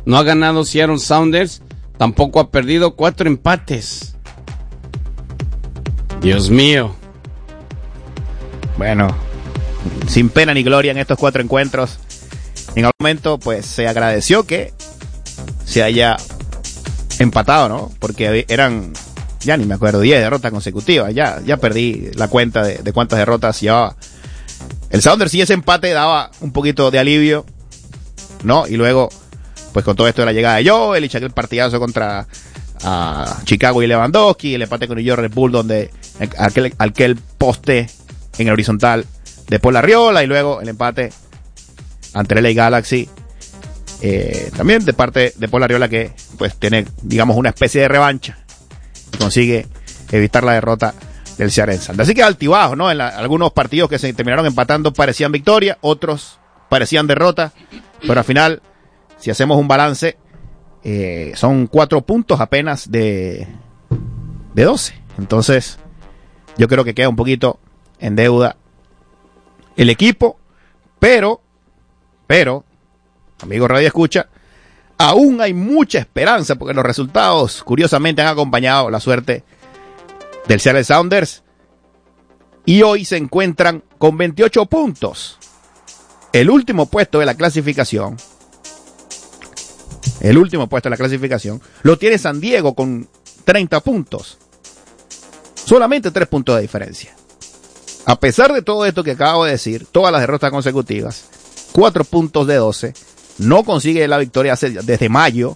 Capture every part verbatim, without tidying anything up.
No ha ganado Seattle Sounders, tampoco ha perdido, cuatro empates. Dios mío. Bueno, sin pena ni gloria en estos cuatro encuentros. En algún momento, pues, se agradeció que se haya empatado, ¿no? Porque eran, ya ni me acuerdo, diez derrotas consecutivas. Ya, ya perdí la cuenta de, de cuántas derrotas llevaba el Sounders. Y ese empate daba un poquito de alivio, ¿no? Y luego, pues con todo esto de la llegada de Joel y aquel partidazo contra uh, Chicago y Lewandowski, el empate con New York Red Bull, donde aquel, aquel poste en el horizontal de Paul Arriola, y luego el empate ante el L A Galaxy, eh, también de parte de Paul Arriola, que pues tiene, digamos, una especie de revancha y consigue evitar la derrota del Seattle Sounders. Así que altibajo, ¿no? En la, algunos partidos que se terminaron empatando parecían victoria, otros parecían derrota, pero al final, si hacemos un balance, eh, son cuatro puntos apenas de, de doce. Entonces, yo creo que queda un poquito en deuda el equipo, pero, pero, amigo Radio Escucha, aún hay mucha esperanza, porque los resultados, curiosamente, han acompañado la suerte del Seattle Sounders, y hoy se encuentran con veintiocho puntos. El último puesto de la clasificación, el último puesto de la clasificación, lo tiene San Diego con treinta puntos. Solamente tres puntos de diferencia. A pesar de todo esto que acabo de decir, todas las derrotas consecutivas, cuatro puntos de doce, no consigue la victoria desde mayo.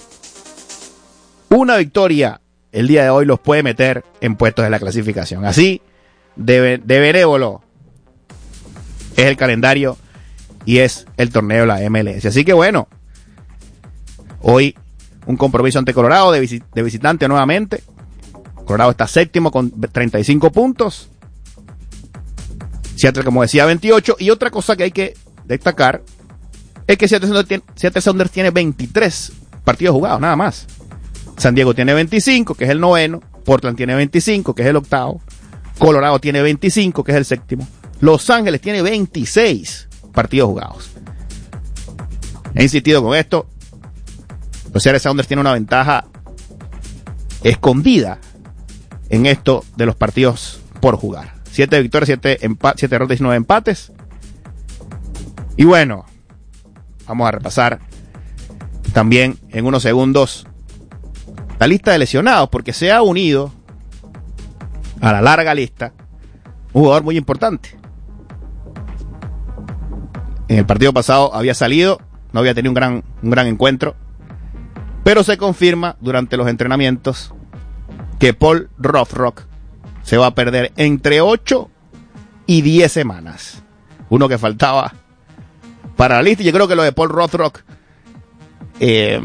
Una victoria el día de hoy los puede meter en puestos de la clasificación. Así de, de benévolo es el calendario y es el torneo de la M L S. Así que bueno, hoy un compromiso ante Colorado de, visit, de visitante nuevamente. Colorado está séptimo con treinta y cinco puntos. Seattle, como decía, veintiocho. Y otra cosa que hay que destacar es que Seattle Sounders tiene, Seattle Sounders tiene veintitrés partidos jugados, nada más. San Diego tiene veinticinco, que es el noveno. Portland tiene veinticinco, que es el octavo. Colorado tiene veinticinco, que es el séptimo. Los Ángeles tiene veintiséis partidos jugados. He insistido con esto. Los Seattle Sounders tienen una ventaja escondida en esto de los partidos por jugar. Siete victorias, siete, empa- siete derrotas y nueve empates. Y bueno, vamos a repasar también en unos segundos la lista de lesionados, porque se ha unido a la larga lista un jugador muy importante. En el partido pasado había salido, no había tenido un gran, un gran encuentro, pero se confirma durante los entrenamientos que Paul Rothrock se va a perder entre ocho y diez semanas. Uno que faltaba para la lista. Y yo creo que lo de Paul Rothrock eh,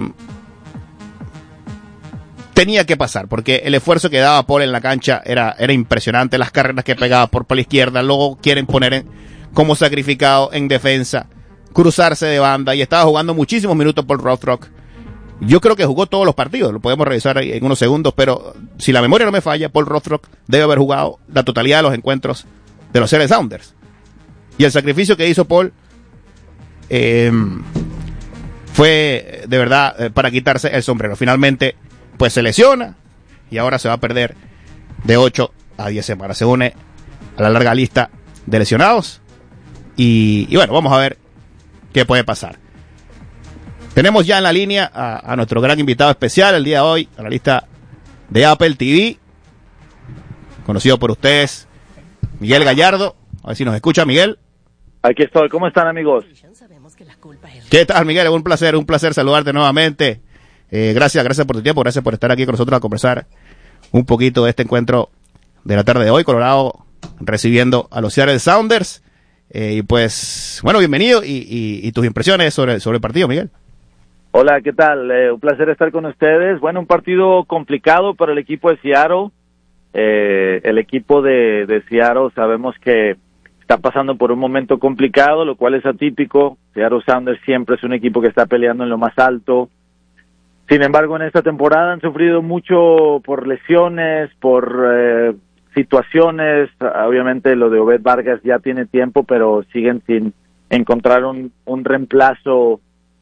tenía que pasar, porque el esfuerzo que daba Paul en la cancha era, era impresionante. Las carreras que pegaba por, por la izquierda, luego quieren poner en, como sacrificado en defensa, cruzarse de banda, y estaba jugando muchísimos minutos Paul Rothrock. Yo creo que jugó todos los partidos, lo podemos revisar en unos segundos, pero si la memoria no me falla, Paul Rothrock debe haber jugado la totalidad de los encuentros de los Seattle Sounders. Y el sacrificio que hizo Paul eh, fue de verdad eh, para quitarse el sombrero. Finalmente, pues se lesiona y ahora se va a perder de ocho a diez semanas. Se une a la larga lista de lesionados. Y, y bueno, vamos a ver qué puede pasar. Tenemos ya en la línea a, a nuestro gran invitado especial el día de hoy, analista de Apple T V, conocido por ustedes, Miguel Gallardo. A ver si nos escucha, Miguel. Aquí estoy. ¿Cómo están, amigos? ¿Qué tal, Miguel? Un placer, un placer saludarte nuevamente. Eh, gracias, gracias por tu tiempo, gracias por estar aquí con nosotros a conversar un poquito de este encuentro de la tarde de hoy. Colorado recibiendo a los Seattle Sounders. Eh, y pues, bueno, bienvenido y, y, y tus impresiones sobre, sobre el partido, Miguel. Hola, ¿qué tal? Eh, un placer estar con ustedes. Bueno, un partido complicado para el equipo de Seattle. Eh, el equipo de, de Seattle sabemos que está pasando por un momento complicado, lo cual es atípico. Seattle Sounders siempre es un equipo que está peleando en lo más alto. Sin embargo, en esta temporada han sufrido mucho por lesiones, por eh, situaciones. Obviamente lo de Obed Vargas ya tiene tiempo, pero siguen sin encontrar un, un reemplazo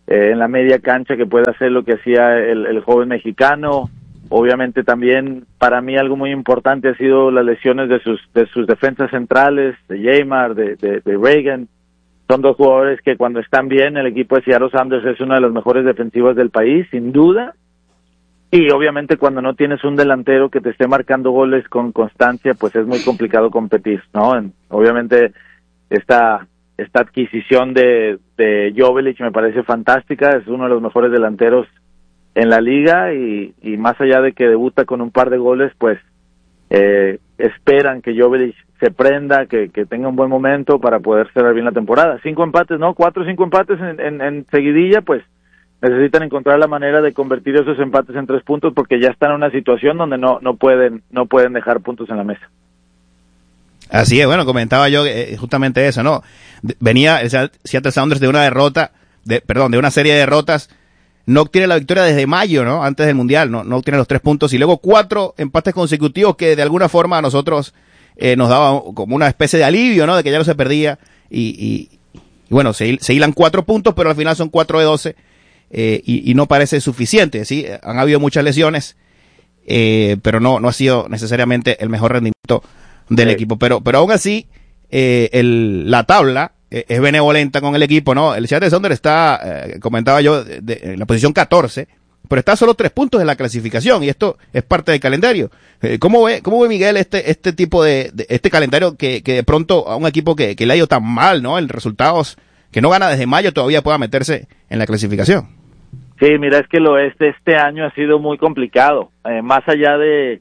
eh, en la media cancha que pueda hacer lo que hacía el, el joven mexicano. Obviamente también para mí algo muy importante ha sido las lesiones de sus de sus defensas centrales, de Jamar, de, de, de Reagan. Son dos jugadores que cuando están bien, el equipo de Seattle Sounders es una de las mejores defensivas del país, sin duda. Y obviamente cuando no tienes un delantero que te esté marcando goles con constancia, pues es muy complicado competir, ¿no? En, obviamente esta esta adquisición de, de Joveljic me parece fantástica, es uno de los mejores delanteros en la liga y, y más allá de que debuta con un par de goles, pues eh, esperan que Joveljic se prenda, que, que tenga un buen momento para poder cerrar bien la temporada. Cinco empates, ¿no? Cuatro o cinco empates en, en, en seguidilla, pues necesitan encontrar la manera de convertir esos empates en tres puntos porque ya están en una situación donde no no pueden no pueden dejar puntos en la mesa. Así es, bueno, comentaba yo eh, justamente eso, ¿no? De, venía el Seattle Sounders de una derrota, de perdón, de una serie de derrotas. No obtiene la victoria desde mayo, ¿no? Antes del Mundial, no, no obtiene los tres puntos y luego cuatro empates consecutivos que de alguna forma a nosotros eh, nos daba como una especie de alivio, ¿no? De que ya no se perdía y, y, y bueno, se, se hilan cuatro puntos, pero al final son cuatro de doce eh, y, y no parece suficiente, ¿sí? Han habido muchas lesiones, eh, pero no, no ha sido necesariamente el mejor rendimiento del sí. equipo, pero, pero aún así eh, el, la tabla es benevolenta con el equipo, ¿no? El Seattle Sounders está, eh, comentaba yo, de, de, en la posición catorce, pero está a solo tres puntos en la clasificación y esto es parte del calendario. Eh, ¿Cómo ve, cómo ve Miguel este, este tipo de, de este calendario que, que de pronto a un equipo que, que le ha ido tan mal, ¿no? En resultados que no gana desde mayo todavía pueda meterse en la clasificación? Sí, mira, es que el oeste este año ha sido muy complicado, eh, más allá de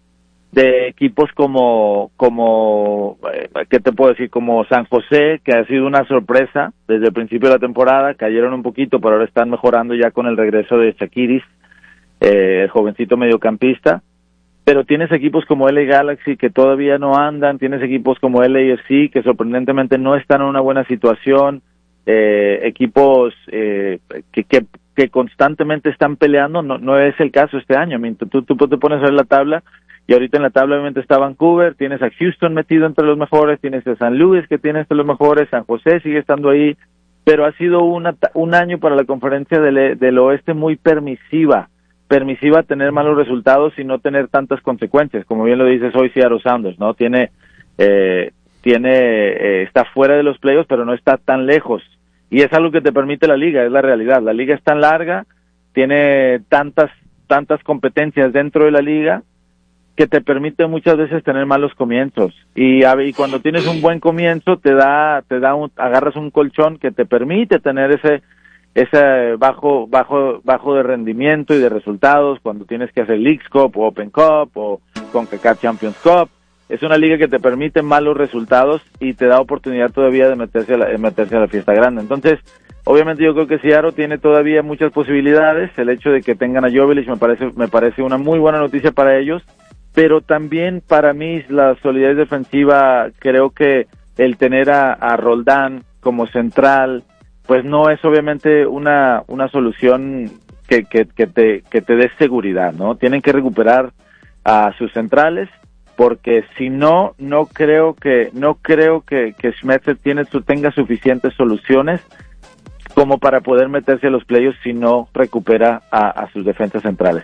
de equipos como, como, eh, ¿qué te puedo decir? Como San José, que ha sido una sorpresa desde el principio de la temporada, cayeron un poquito, pero ahora están mejorando ya con el regreso de Shakiris, eh, el jovencito mediocampista, pero tienes equipos como L A Galaxy que todavía no andan, tienes equipos como L A F C que sorprendentemente no están en una buena situación, eh, equipos eh, que, que, que constantemente están peleando, no, no es el caso este año. I mean, tú, tú te pones a ver la tabla, y ahorita en la tabla obviamente está Vancouver, tienes a Houston metido entre los mejores, tienes a San Luis que tiene entre los mejores, San José sigue estando ahí, pero ha sido una, un año para la conferencia del, del oeste muy permisiva, permisiva a tener malos resultados y no tener tantas consecuencias, como bien lo dices hoy Seattle Sounders, ¿no? Tiene, eh, tiene, eh, está fuera de los playoffs, pero no está tan lejos, y es algo que te permite la liga, es la realidad, la liga es tan larga, tiene tantas, tantas competencias dentro de la liga, que te permite muchas veces tener malos comienzos y, y cuando tienes un buen comienzo te da te da un, agarras un colchón que te permite tener ese ese bajo bajo bajo de rendimiento y de resultados cuando tienes que hacer Leagues Cup o Open Cup o CONCACAF Champions Cup. Es una liga que te permite malos resultados y te da oportunidad todavía de meterse a la, de meterse a la fiesta grande. Entonces, obviamente yo creo que Seattle tiene todavía muchas posibilidades. El hecho de que tengan a Joveljic me parece me parece una muy buena noticia para ellos. Pero también para mí la solidez defensiva, creo que el tener a, a Roldán como central, pues no es obviamente una una solución que, que, que te que te dé seguridad, ¿no? Tienen que recuperar a sus centrales, porque si no, no creo que no creo que, que Schmetzer tiene su, tenga suficientes soluciones como para poder meterse a los playoffs si no recupera a, a sus defensas centrales.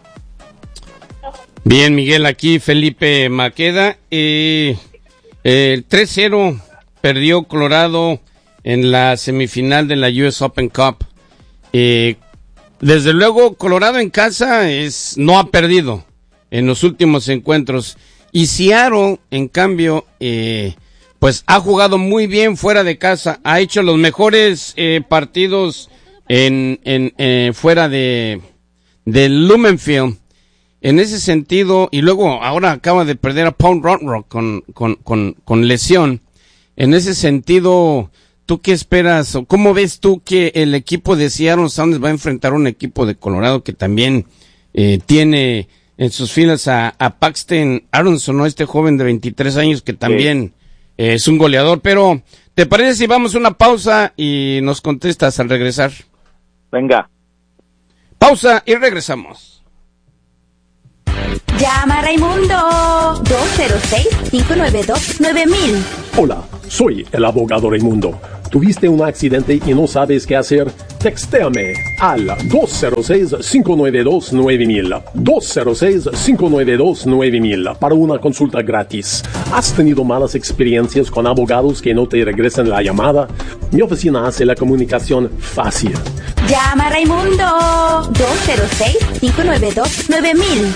Bien, Miguel, aquí Felipe Maqueda. Eh, el tres cero perdió Colorado en la semifinal de la U S Open Cup. Eh, desde luego, Colorado en casa es no ha perdido en los últimos encuentros. Y Seattle, en cambio, eh, pues ha jugado muy bien fuera de casa. Ha hecho los mejores eh, partidos en, en eh, fuera de, de Lumenfield. En ese sentido, y luego ahora acaba de perder a Paul Rothrock con, con, con, con lesión. En ese sentido, ¿tú qué esperas? ¿O cómo ves tú que el equipo de Seattle Sounders va a enfrentar un equipo de Colorado que también eh, tiene en sus filas a, a Paxton Aronson, ¿no? Este joven de veintitrés años que también sí. eh, es un goleador? Pero, ¿te parece si vamos a una pausa y nos contestas al regresar? Venga. Pausa y regresamos. Llama a Raimundo dos cero seis, cinco nueve dos, nueve mil. Hola, soy el abogado Raimundo. ¿Tuviste un accidente y no sabes qué hacer? Textéame al dos cero seis, cinco nueve dos, nueve mil, dos cero seis, cinco nueve dos, nueve mil para una consulta gratis. ¿Has tenido malas experiencias con abogados que no te regresan la llamada? Mi oficina hace la comunicación fácil. Llama a Raimundo dos cero seis, cinco nueve dos, nueve mil.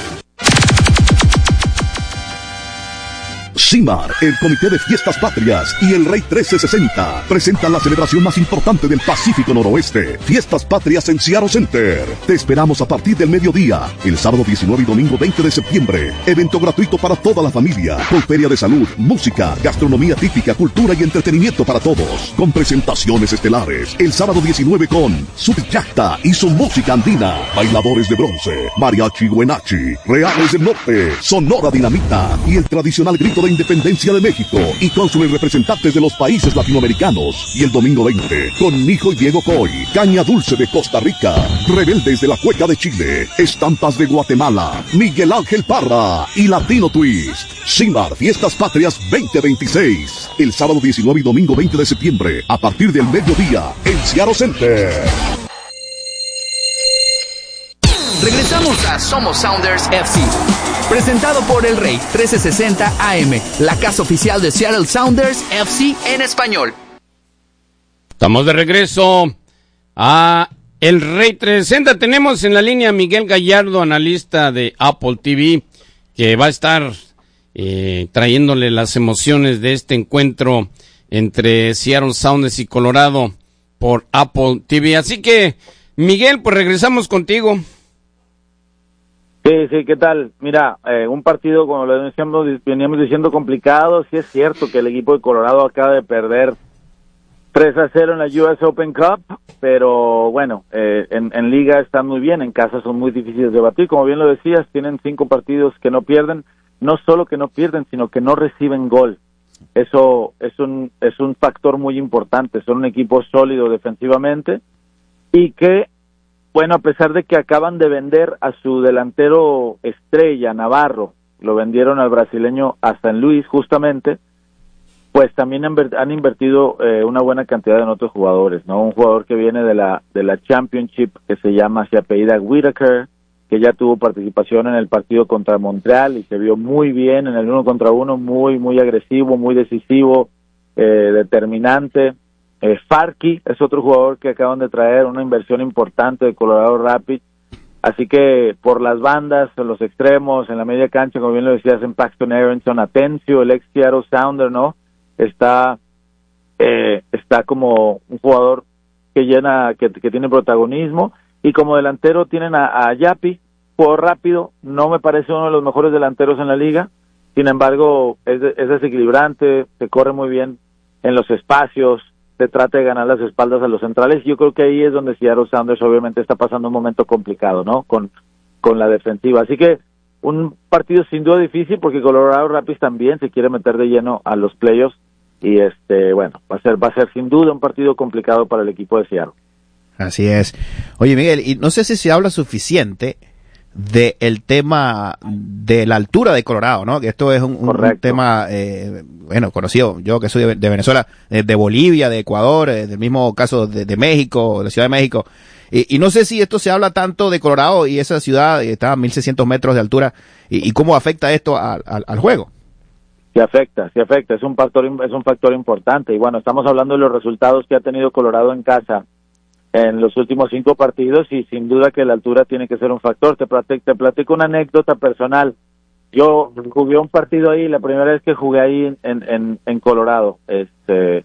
CIMAR, el Comité de Fiestas Patrias y el Rey trece sesenta presentan la celebración más importante del Pacífico Noroeste, Fiestas Patrias en Seattle Center. Te esperamos a partir del mediodía, el sábado diecinueve y domingo veinte de septiembre. Evento gratuito para toda la familia, con feria de salud, música, gastronomía típica, cultura y entretenimiento para todos, con presentaciones estelares. El sábado diecinueve con Subjacta y su música andina, bailadores de bronce, mariachi Huenachi, Reales del Norte, Sonora Dinamita y el tradicional grito de Independencia de México, y cónsules representantes de los países latinoamericanos. Y el domingo veinte, con Mijo y Diego Coy, Caña Dulce de Costa Rica, Rebeldes de la Cueca de Chile, Estampas de Guatemala, Miguel Ángel Parra y Latino Twist. CIMAR Fiestas Patrias veinte veintiséis, el sábado diecinueve y domingo veinte de septiembre, a partir del mediodía, en Seattle Center. Regresamos a Somos Sounders F C, presentado por el Rey trece sesenta A M, la casa oficial de Seattle Sounders F C en español. Estamos de regreso a el Rey trescientos sesenta. Tenemos en la línea a Miguel Gallardo, analista de Apple T V, que va a estar eh, trayéndole las emociones de este encuentro entre Seattle Sounders y Colorado por Apple T V. Así que, Miguel, pues regresamos contigo. Sí, sí, ¿qué tal? Mira, eh, un partido, como lo decíamos, veníamos diciendo, complicado. Sí es cierto que el equipo de Colorado acaba de perder tres a cero en la U S Open Cup, pero bueno, eh, en, en liga están muy bien, en casa son muy difíciles de batir. Como bien lo decías, tienen cinco partidos que no pierden, no solo que no pierden, sino que no reciben gol. Eso es un, es un factor muy importante. Son un equipo sólido defensivamente y que, bueno, a pesar de que acaban de vender a su delantero estrella, Navarro, lo vendieron al brasileño a San Luis justamente, pues también han, han invertido eh, una buena cantidad en otros jugadores, ¿no? Un jugador que viene de la de la Championship, que se llama, se apellida Whitaker, que ya tuvo participación en el partido contra Montreal y se vio muy bien en el uno contra uno, muy, muy agresivo, muy decisivo, eh, determinante. Eh, Farkey es otro jugador que acaban de traer, una inversión importante de Colorado Rapids, así que por las bandas, en los extremos, en la media cancha, como bien lo decías, en Paxton Aronson, Atencio, el ex Seattle Sounder, ¿no? Está eh, está como un jugador que llena, que, que tiene protagonismo, y como delantero tienen a, a Yapi, jugador rápido, no me parece uno de los mejores delanteros en la liga, sin embargo es, es desequilibrante, se corre muy bien en los espacios, se trata de ganar las espaldas a los centrales. Yo creo que ahí es donde Seattle Sounders obviamente está pasando un momento complicado, ¿no? Con, con la defensiva. Así que un partido sin duda difícil, porque Colorado Rapids también se quiere meter de lleno a los playoffs, y este, bueno, va a ser, va a ser sin duda un partido complicado para el equipo de Seattle. Así es. Oye, Miguel, y no sé si se habla suficiente de el tema de la altura de Colorado, ¿no? Que esto es un, un tema, eh, bueno, conocido. Yo que soy de, de Venezuela, de, de Bolivia, de Ecuador, eh, del mismo caso de, de México, de la Ciudad de México. Y, y no sé si esto se habla tanto de Colorado y esa ciudad está a mil seiscientos metros de altura, y, y cómo afecta esto al, al, al juego. Sí afecta, sí afecta. Es un factor, es un factor importante. Y bueno, estamos hablando de los resultados que ha tenido Colorado en casa en los últimos cinco partidos, y sin duda que la altura tiene que ser un factor. Te platico, te platico una anécdota personal. Yo jugué un partido ahí, la primera vez que jugué ahí en, en, en Colorado. Este,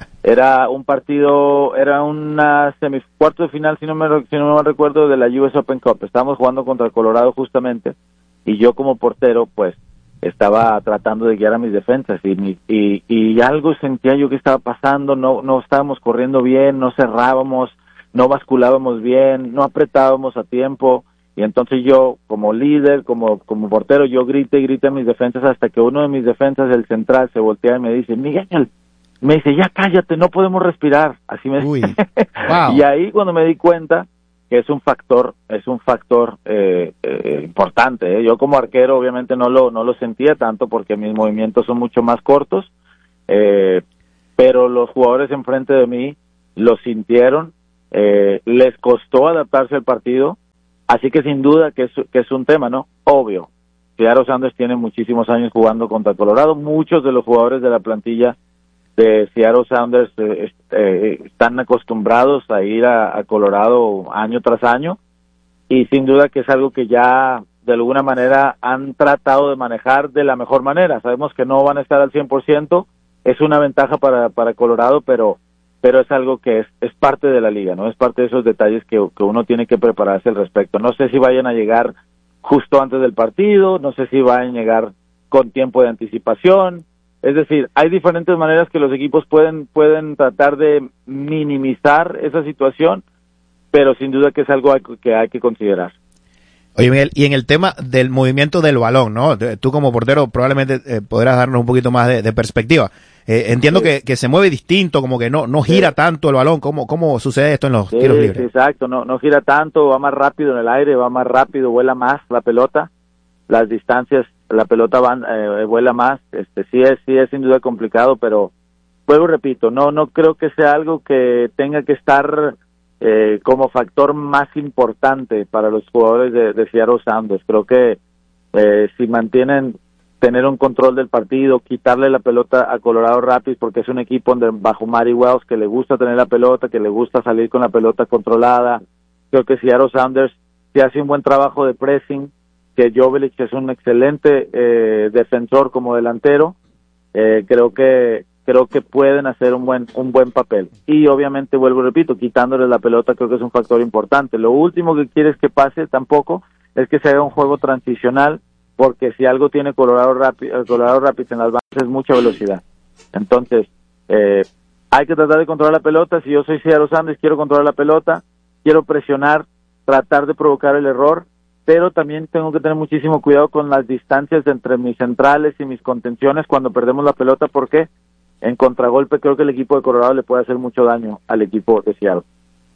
era un partido, era una semicuarto de final, si no me si no me recuerdo, de la U S Open Cup. Estábamos jugando contra Colorado justamente, y yo como portero, pues, estaba tratando de guiar a mis defensas, y, y, y algo sentía yo que estaba pasando. No, no estábamos corriendo bien, no cerrábamos, no basculábamos bien, no apretábamos a tiempo, y entonces yo, como líder, como como portero, yo grité y grité a mis defensas, hasta que uno de mis defensas, el central, se voltea y me dice: Miguel, me dice, ya cállate, no podemos respirar, así me Uy, wow. Y ahí cuando me di cuenta que es un factor, es un factor eh, eh, importante, ¿eh? Yo como arquero obviamente no lo no lo sentía tanto, porque mis movimientos son mucho más cortos, eh, pero los jugadores enfrente de mí lo sintieron. eh, les costó adaptarse al partido, así que sin duda que es, que es un tema, ¿no? Obvio, Seattle Sounders tiene muchísimos años jugando contra Colorado, muchos de los jugadores de la plantilla de Seattle Sounders eh, eh, están acostumbrados a ir a, a Colorado año tras año, y sin duda que es algo que ya de alguna manera han tratado de manejar de la mejor manera. Sabemos que no van a estar al cien por ciento, es una ventaja para, para Colorado, pero pero es algo que es, es parte de la liga, ¿no? Es parte de esos detalles que, que uno tiene que prepararse al respecto. No sé si vayan a llegar justo antes del partido, no sé si vayan a llegar con tiempo de anticipación. Es decir, hay diferentes maneras que los equipos pueden pueden tratar de minimizar esa situación, pero sin duda que es algo que hay que considerar. Oye, Miguel, y en el tema del movimiento del balón, ¿no? Tú como portero probablemente eh, podrás darnos un poquito más de, de perspectiva. Eh, entiendo sí. que, que se mueve distinto, como que no no gira sí. tanto el balón. ¿Cómo, cómo sucede esto en los sí, tiros libres? Sí, exacto, no, no gira tanto, va más rápido en el aire, va más rápido, vuela más la pelota. Las distancias, la pelota van, eh, vuela más. Este, sí es, sí es sin duda complicado, pero vuelvo, repito, no, no creo que sea algo que tenga que estar eh, como factor más importante para los jugadores de, de Seattle Sounders. Creo que eh, si mantienen tener un control del partido, quitarle la pelota a Colorado Rapids, porque es un equipo de, bajo Matty Wells que le gusta tener la pelota, que le gusta salir con la pelota controlada. Creo que Seattle Sounders se hace un buen trabajo de pressing, que Joveljic es un excelente eh, defensor como delantero. Eh, creo que creo que pueden hacer un buen un buen papel. Y obviamente, vuelvo y repito, quitándoles la pelota creo que es un factor importante. Lo último que quieres que pase tampoco es que se haga un juego transicional, porque si algo tiene Colorado Rapids, Colorado Rapids en las bandas es mucha velocidad. Entonces, eh, hay que tratar de controlar la pelota. Si yo soy Seattle Sounders, quiero controlar la pelota, quiero presionar, tratar de provocar el error, pero también tengo que tener muchísimo cuidado con las distancias entre mis centrales y mis contenciones cuando perdemos la pelota, porque en contragolpe creo que el equipo de Colorado le puede hacer mucho daño al equipo de Seattle.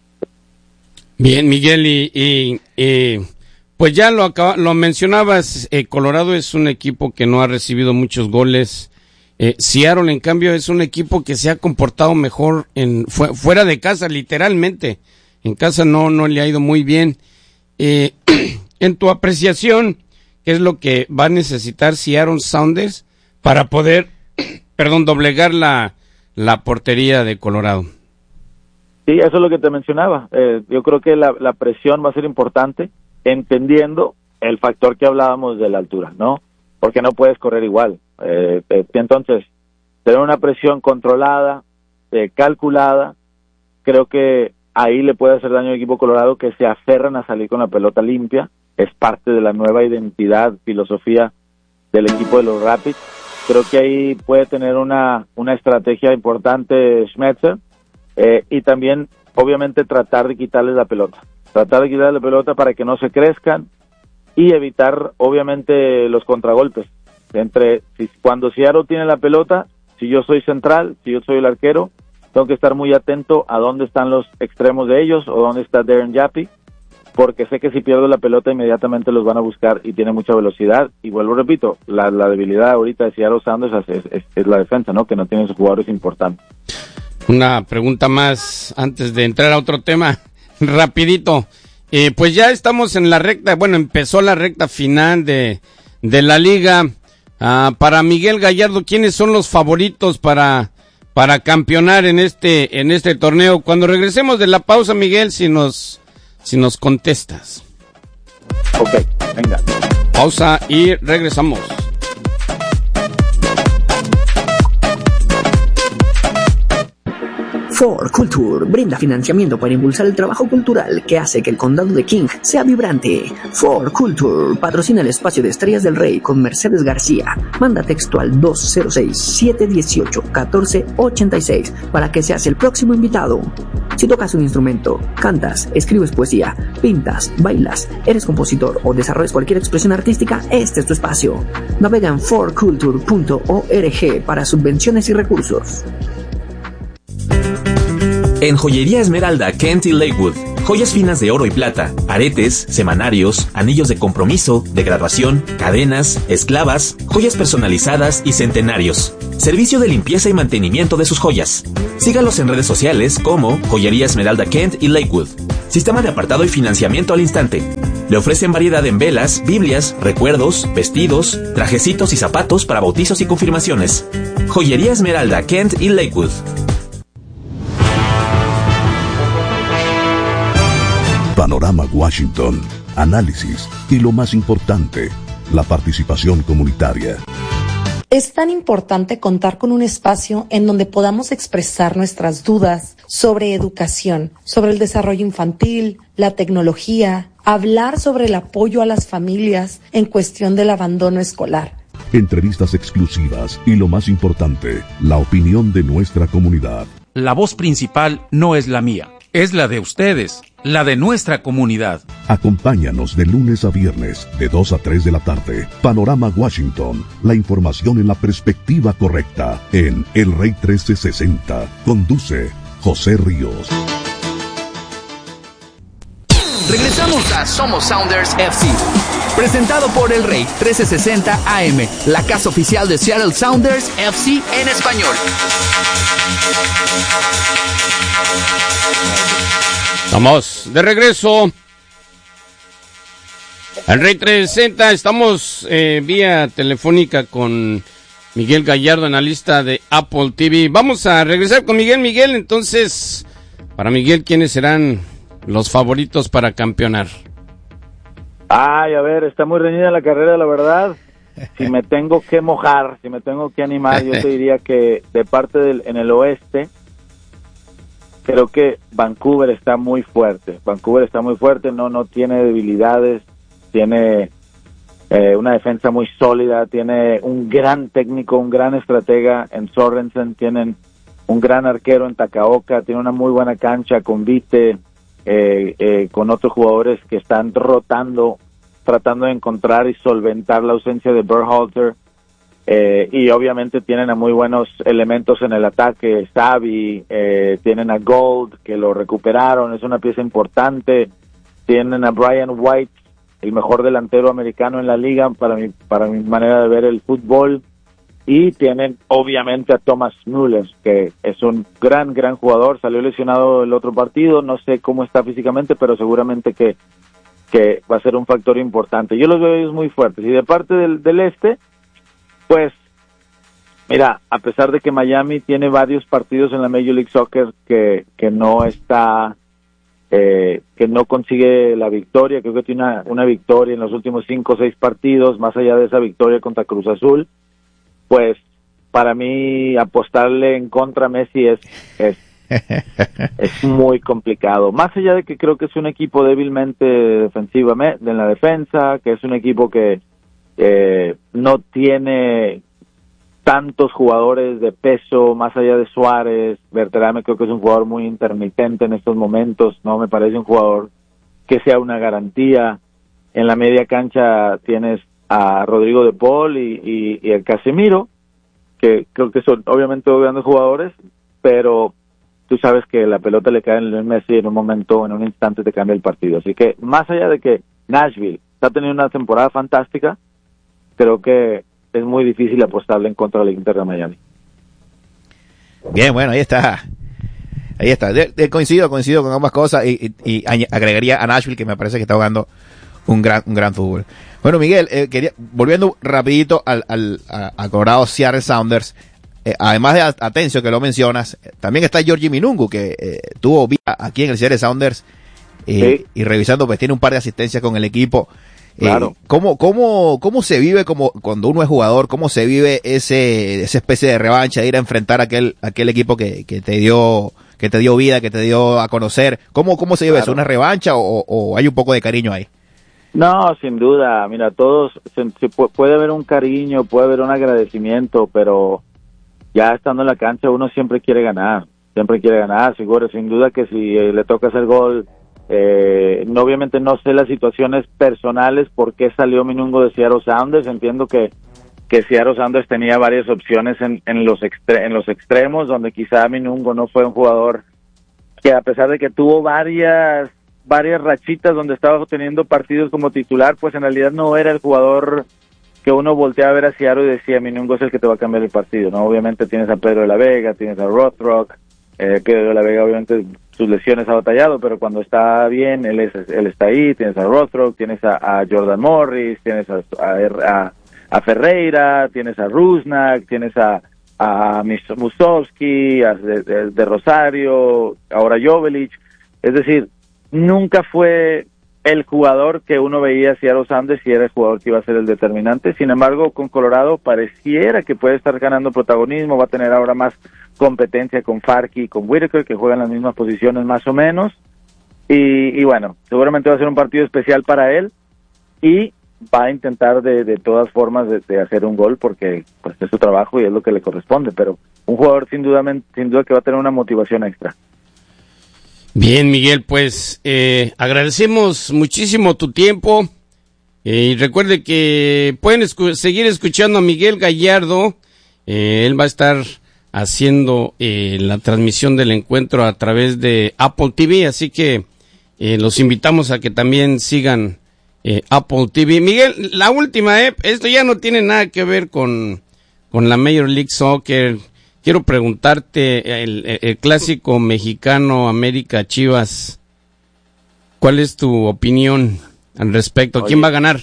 Bien, Miguel, y... y, y... pues ya lo acaba, lo mencionabas, eh, Colorado es un equipo que no ha recibido muchos goles. Eh, Seattle, en cambio, es un equipo que se ha comportado mejor en fu- fuera de casa, literalmente. En casa no no le ha ido muy bien. Eh, en tu apreciación, ¿qué es lo que va a necesitar Seattle Sounders para poder, perdón, doblegar la, la portería de Colorado? Sí, eso es lo que te mencionaba. Eh, yo creo que la, la presión va a ser importante, entendiendo el factor que hablábamos de la altura, ¿no? Porque no puedes correr igual. Eh, eh, entonces, tener una presión controlada, eh, calculada, creo que ahí le puede hacer daño al equipo Colorado, que se aferran a salir con la pelota limpia. Es parte de la nueva identidad, filosofía del equipo de los Rapids. Creo que ahí puede tener una, una estrategia importante Schmetzer, eh, y también, obviamente, tratar de quitarles la pelota. Tratar de quitarle la pelota para que no se crezcan y evitar, obviamente, los contragolpes. Entre si, cuando Seattle tiene la pelota, si yo soy central, si yo soy el arquero, tengo que estar muy atento a dónde están los extremos de ellos o dónde está Darren Yappi, porque sé que si pierdo la pelota inmediatamente los van a buscar y tiene mucha velocidad. Y vuelvo, repito, la, la debilidad ahorita de Seattle Sounders es, es, es la defensa, ¿no? Que no tiene sus jugadores importantes. Una pregunta más antes de entrar a otro tema. Rapidito, eh, pues ya estamos en la recta, bueno, empezó la recta final de, de la liga. Ah, para Miguel Gallardo, ¿quiénes son los favoritos para, para campeonar en este, en este torneo? Cuando regresemos de la pausa, Miguel, si nos, si nos contestas. Ok, venga. Pausa y regresamos. For Culture brinda financiamiento para impulsar el trabajo cultural que hace que el condado de King sea vibrante. For Culture patrocina el espacio de Estrellas del Rey con Mercedes García. Manda texto al dos cero seis, siete uno ocho, uno cuatro ocho seis para que seas el próximo invitado. Si tocas un instrumento, cantas, escribes poesía, pintas, bailas, eres compositor o desarrollas cualquier expresión artística, este es tu espacio. Navega en for culture punto org para subvenciones y recursos. En Joyería Esmeralda, Kent y Lakewood, joyas finas de oro y plata, aretes, semanarios, anillos de compromiso, de graduación, cadenas, esclavas, joyas personalizadas y centenarios. servicio de limpieza y mantenimiento de sus joyas. Sígalos en redes sociales como Joyería Esmeralda Kent y Lakewood. Sistema de apartado y financiamiento al instante. Le ofrecen variedad en velas, Biblias, recuerdos, vestidos, trajecitos y zapatos para bautizos y confirmaciones. Joyería Esmeralda Kent y Lakewood. Panorama Washington, análisis y lo más importante, la participación comunitaria. Es tan importante contar con un espacio en donde podamos expresar nuestras dudas sobre educación, sobre el desarrollo infantil, la tecnología, hablar sobre el apoyo a las familias en cuestión del abandono escolar. Entrevistas exclusivas y lo más importante, la opinión de nuestra comunidad. La voz principal no es la mía, es la de ustedes, la de nuestra comunidad. Acompáñanos de lunes a viernes, de dos a tres de la tarde. Panorama Washington, la información en la perspectiva correcta, en El Rey trece sesenta. Conduce José Ríos. Regresamos a Somos Sounders F C, presentado por El Rey trece sesenta A M, la casa oficial de Seattle Sounders F C en español. Estamos de regreso. El Rey trescientos sesenta, estamos eh, vía telefónica con Miguel Gallardo, analista de Apple T V. Vamos a regresar con Miguel. Miguel, entonces, para Miguel, ¿quiénes serán los favoritos para campeonar? Ay, a ver, está muy reñida la carrera, la verdad. Si me tengo que mojar, si me tengo que animar, yo te diría que de parte del en el oeste, creo que Vancouver está muy fuerte. Vancouver está muy fuerte, no no tiene debilidades, tiene eh, una defensa muy sólida, tiene un gran técnico, un gran estratega en Sorensen, tienen un gran arquero en Takaoka, tiene una muy buena cancha con Vite, eh, eh, con otros jugadores que están rotando, tratando de encontrar y solventar la ausencia de Berhalter. Eh, y obviamente tienen a muy buenos elementos en el ataque, Xavi, eh, tienen a Gold, que lo recuperaron, es una pieza importante, tienen a Brian White, el mejor delantero americano en la liga, para mi, para mi manera de ver el fútbol, y tienen obviamente a Thomas Müller, que es un gran, gran jugador, salió lesionado el otro partido, no sé cómo está físicamente, pero seguramente que, que va a ser un factor importante. Yo los veo ellos muy fuertes, y de parte del, del este, pues, mira, a pesar de que Miami tiene varios partidos en la Major League Soccer que, que no está, eh, que no consigue la victoria, creo que tiene una, una victoria en los últimos cinco o seis partidos, más allá de esa victoria contra Cruz Azul, pues, para mí apostarle en contra Messi es, es, es muy complicado. Más allá de que creo que es un equipo débilmente defensivamente, en la defensa, que es un equipo que Eh, no tiene tantos jugadores de peso, más allá de Suárez. Berterame creo que es un jugador muy intermitente en estos momentos, no me parece un jugador que sea una garantía. En la media cancha tienes a Rodrigo de Paul y, y, y el Casemiro, que creo que son obviamente grandes jugadores, pero tú sabes que la pelota le cae en Messi en un momento, en un instante te cambia el partido. Así que más allá de que Nashville está teniendo una temporada fantástica, creo que es muy difícil apostarle en contra del Inter de Miami. Bien, bueno, ahí está. Ahí está. De, de, coincido, coincido con ambas cosas y, y, y agregaría a Nashville, que me parece que está jugando un gran, un gran fútbol. Bueno, Miguel, eh, quería, volviendo rapidito al, al, a, a Colorado Seattle Sounders, eh, además de Atencio, que lo mencionas, eh, también está Georgie Minungu, que eh, tuvo vida aquí en el Seattle Sounders, eh, sí. Y revisando, pues tiene un par de asistencias con el equipo. Claro. Eh, ¿cómo, cómo, cómo se vive como cuando uno es jugador? ¿Cómo se vive ese, esa especie de revancha de ir a enfrentar a aquel, aquel equipo que, que te dio, que te dio vida, que te dio a conocer? ¿Cómo, cómo se vive? Claro. ¿Es una revancha o, o hay un poco de cariño ahí? No, sin duda. Mira, todos, se, se puede haber un cariño, puede haber un agradecimiento, pero ya estando en la cancha uno siempre quiere ganar, siempre quiere ganar, seguro, sin duda que si eh, le toca hacer gol. Eh, no, obviamente no sé las situaciones personales, por qué salió Minungu de Seattle Sounders. Entiendo que, que Seattle Sounders tenía varias opciones en, en, los extre- en los extremos, donde quizá Minungu no fue un jugador que, a pesar de que tuvo varias varias rachitas donde estaba teniendo partidos como titular, pues en realidad no era el jugador que uno voltea a ver a Seattle y decía, Minungo es el que te va a cambiar el partido, ¿no? Obviamente tienes a Pedro de la Vega, tienes a Rothrock, eh, Pedro de la Vega obviamente sus lesiones ha batallado, pero cuando está bien, él es, él está ahí, tienes a Rothrock, tienes a, a Jordan Morris, tienes a, a, a Ferreira, tienes a Rusnak, tienes a, a Musovski, a de, de, de Rosario, ahora Jovelich, es decir, nunca fue el jugador que uno veía Seattle Sounders y era el jugador que iba a ser el determinante. Sin embargo, con Colorado pareciera que puede estar ganando protagonismo, va a tener ahora más competencia con Farkey y con Whitaker, que juegan las mismas posiciones más o menos, y, y bueno, seguramente va a ser un partido especial para él, y va a intentar de, de todas formas de, de hacer un gol, porque pues es su trabajo y es lo que le corresponde, pero un jugador sin duda, sin duda que va a tener una motivación extra. Bien, Miguel, pues eh, agradecemos muchísimo tu tiempo eh, y recuerde que pueden escu- seguir escuchando a Miguel Gallardo. Eh, él va a estar haciendo eh, la transmisión del encuentro a través de Apple T V, así que eh, los invitamos a que también sigan eh, Apple T V. Miguel, la última, eh, esto ya no tiene nada que ver con, con la Major League Soccer. Quiero preguntarte, el, el clásico mexicano América Chivas, ¿cuál es tu opinión al respecto? ¿Quién Oye, va a ganar?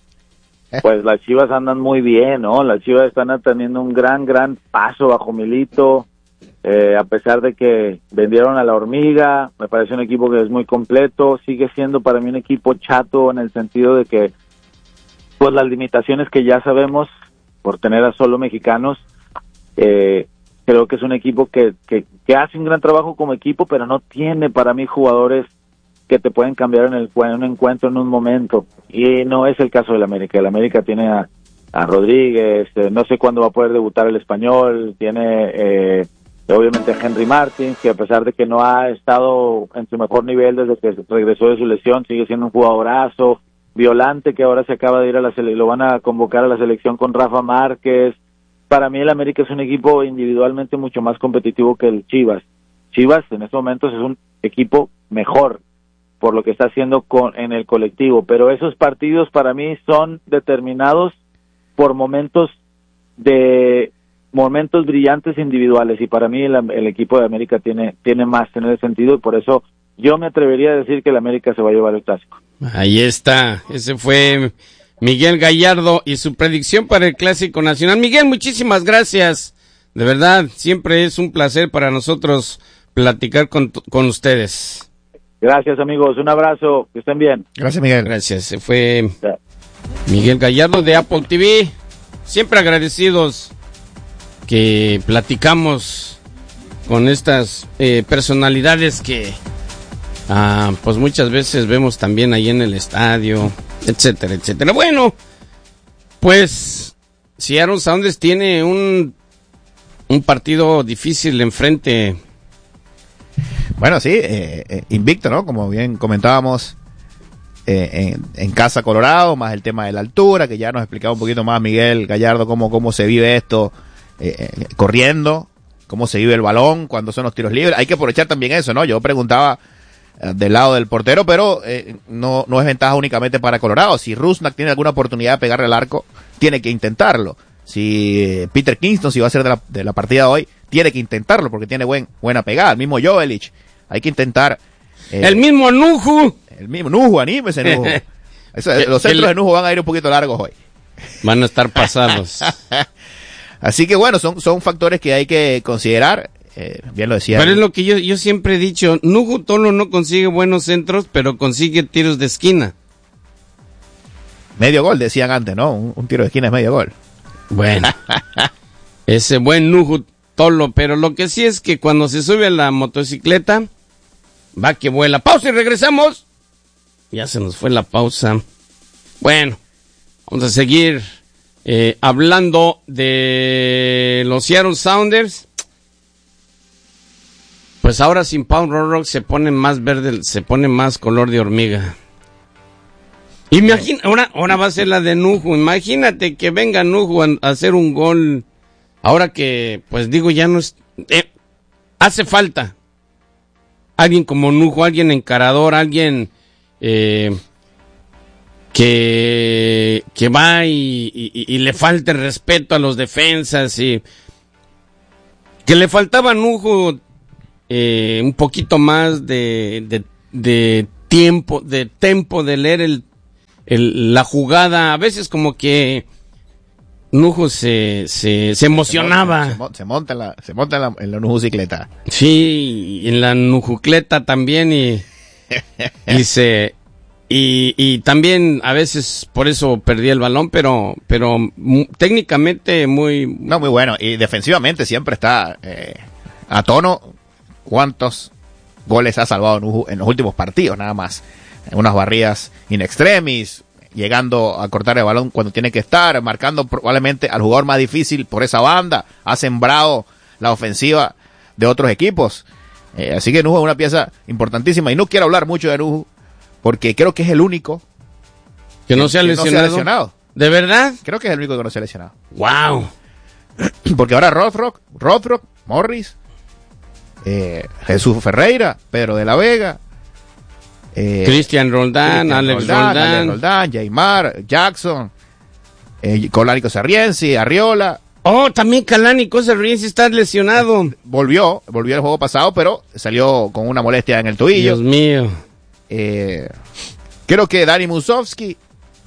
Pues las Chivas andan muy bien, ¿no? Las Chivas están teniendo un gran, gran paso bajo Milito, eh, a pesar de que vendieron a la hormiga, me parece un equipo que es muy completo, sigue siendo para mí un equipo chato en el sentido de que, pues las limitaciones que ya sabemos por tener a solo mexicanos, eh, creo que es un equipo que, que, que hace un gran trabajo como equipo, pero no tiene para mí jugadores que te pueden cambiar en, el, en un encuentro en un momento. Y no es el caso del América. El América tiene a, a Rodríguez, eh, no sé cuándo va a poder debutar el español, tiene eh, obviamente a Henry Martins, que a pesar de que no ha estado en su mejor nivel desde que regresó de su lesión, sigue siendo un jugadorazo. Violante, que ahora se acaba de ir a la selección, lo van a convocar a la selección con Rafa Márquez. Para mí el América es un equipo individualmente mucho más competitivo que el Chivas. Chivas en estos momentos es un equipo mejor por lo que está haciendo con, en el colectivo, pero esos partidos para mí son determinados por momentos de momentos brillantes individuales, y para mí el, el equipo de América tiene tiene más en ese sentido, y por eso yo me atrevería a decir que el América se va a llevar el clásico. Ahí está, ese fue Miguel Gallardo y su predicción para el Clásico Nacional. Miguel, muchísimas gracias. De verdad, siempre es un placer para nosotros platicar con, con ustedes. Gracias, amigos. Un abrazo. Que estén bien. Gracias, Miguel. Gracias. Se fue Miguel Gallardo de Apple T V. Siempre agradecidos que platicamos con estas eh, personalidades que ah, pues muchas veces vemos también ahí en el estadio, etcétera, etcétera. Bueno, pues Seattle Sounders tiene un un partido difícil enfrente. Bueno, sí, eh, eh, invicto, ¿no? Como bien comentábamos, eh, en, en casa Colorado, más el tema de la altura, que ya nos explicaba un poquito más Miguel Gallardo cómo, cómo se vive esto eh, eh, corriendo, cómo se vive el balón, cuando son los tiros libres. Hay que aprovechar también eso, ¿no? Yo preguntaba eh, del lado del portero, pero eh, no, no es ventaja únicamente para Colorado. Si Rusnak tiene alguna oportunidad de pegarle al arco, tiene que intentarlo. Si eh, Peter Kingston, si va a ser de la, de la partida de hoy, tiene que intentarlo porque tiene buen, buena pegada. El mismo Jovelich, hay que intentar. Eh, el mismo Nuju. El mismo Nuju, anímese Nuju. Eso, los centros el, de Nuju van a ir un poquito largos hoy. Van a estar pasados. Así que bueno, son, son factores que hay que considerar. Eh, bien lo decía. Pero es lo que yo, yo siempre he dicho. Nuju Tolo no consigue buenos centros, pero consigue tiros de esquina. Medio gol, decían antes, ¿no? Un, un tiro de esquina es medio gol. Bueno, ese buen Nuju Tolo, pero lo que sí es que cuando se sube a la motocicleta, va que vuela. Pausa y regresamos. Ya se nos fue la pausa. Bueno, vamos a seguir eh, hablando de los Seattle Sounders. Pues ahora sin Paul Rothrock se pone más verde, se pone más color de hormiga. Imagina, ahora, ahora va a ser la de Nuju. Imagínate que venga Nuju a, a hacer un gol. Ahora que, pues digo, ya no es... Eh, hace falta alguien como Nuju, alguien encarador, alguien eh, que, que va y, y, y le falta el respeto a los defensas y que le faltaba a Nujo eh, un poquito más de, de, de tiempo, de tempo de leer el, el, la jugada. A veces como que Nujo se, se, se emocionaba. Se monta, se monta, en la, se monta en la, en la Nujucicleta. Sí, en la Nujucleta también y, y se... Y, y también a veces por eso perdí el balón, pero pero m- técnicamente muy... No, muy bueno. Y defensivamente siempre está eh, a tono. ¿Cuántos goles ha salvado Nuju en los últimos partidos? Nada más. Unas barridas in extremis, llegando a cortar el balón cuando tiene que estar, marcando probablemente al jugador más difícil por esa banda. Ha sembrado la ofensiva de otros equipos. Eh, así que Nuju es una pieza importantísima. Y no quiero hablar mucho de Nuju, porque creo que es el único que no se ha que lesionado. No se ha lesionado. ¿De verdad? Creo que es el único que no se ha lesionado. ¡Wow! Porque ahora Rothrock, Rothrock, Morris, eh, Jesús Ferreira, Pedro de la Vega, eh, Cristian Roldán, Cristian Alex Roldán, Roldán, Alex Roldán, Jaimar, Jackson, eh, Colánico Sarrienzi, Arriola. Oh, también Calánico Sarrienzi está lesionado. Eh, volvió, volvió el juego pasado, pero salió con una molestia en el tobillo. Dios mío. Eh, creo que Dani Musovski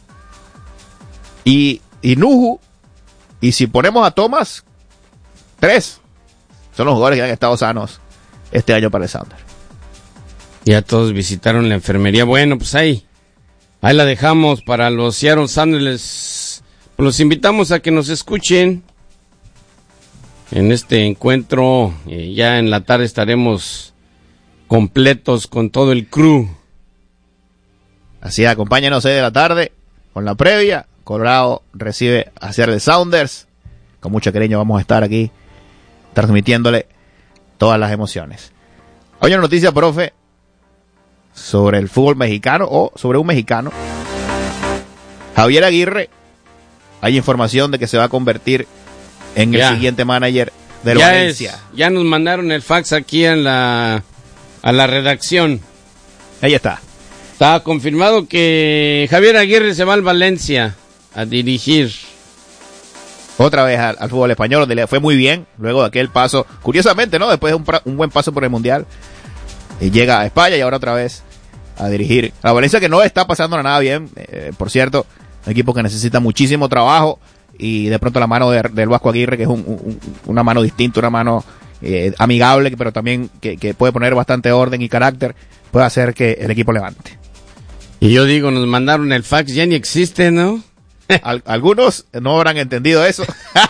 y, y Nuju, y si ponemos a Thomas, tres son los jugadores que han estado sanos este año para el Sounder. Ya todos visitaron la enfermería. Bueno, pues ahí, ahí la dejamos para los Seattle Sounders. Los invitamos a que nos escuchen en este encuentro. Eh, ya en la tarde estaremos completos con todo el crew. Así, acompáñanos seis de la tarde con la previa. Colorado recibe a Seattle Sounders. Con mucho cariño vamos a estar aquí transmitiéndole todas las emociones. Hoy una noticia, profe, sobre el fútbol mexicano o sobre un mexicano. Javier Aguirre, hay información de que se va a convertir en Ya. el siguiente manager del ya Valencia. es- ya nos mandaron el fax aquí en la, a la redacción. Ahí está. Está confirmado que Javier Aguirre se va al Valencia a dirigir. Otra vez al, al fútbol español, donde le fue muy bien luego de aquel paso. Curiosamente, ¿no? Después de un, pra- un buen paso por el Mundial, y llega a España y ahora otra vez a dirigir a Valencia, que no está pasando nada bien. Eh, por cierto, un equipo que necesita muchísimo trabajo y de pronto la mano de, del Vasco Aguirre, que es un, un, una mano distinta, una mano eh, amigable, pero también que, que puede poner bastante orden y carácter, puede hacer que el equipo levante. Y yo digo, nos mandaron el fax, ya ni existe, ¿no? Al- algunos no habrán entendido eso.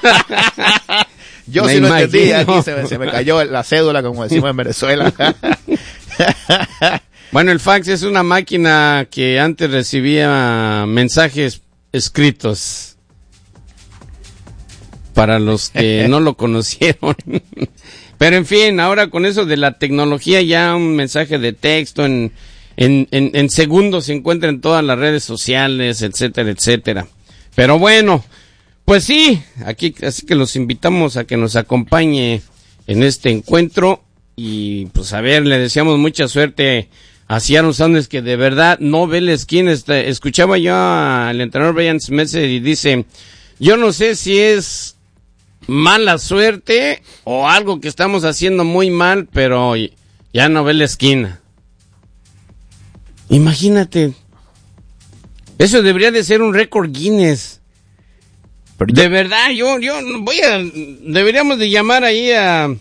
Yo Me sí lo entendí, imagino. aquí se me, se me cayó la cédula, como decimos en Venezuela. Bueno, el fax es una máquina que antes recibía mensajes escritos. Para los que no lo conocieron. Pero en fin, ahora con eso de la tecnología, ya un mensaje de texto en, en, en, en segundos se encuentra en todas las redes sociales, etcétera, etcétera. Pero bueno, pues sí, aquí así que los invitamos a que nos acompañe en este encuentro y pues a ver, le deseamos mucha suerte a Seattle Sounders, que de verdad no ve la esquina. Este, escuchaba yo al entrenador Brian Smith y dice, yo no sé si es mala suerte o algo que estamos haciendo muy mal, pero ya no ve la esquina. Imagínate. Eso debería de ser un récord Guinness. Pero de verdad, yo, yo voy a, deberíamos de llamar ahí a,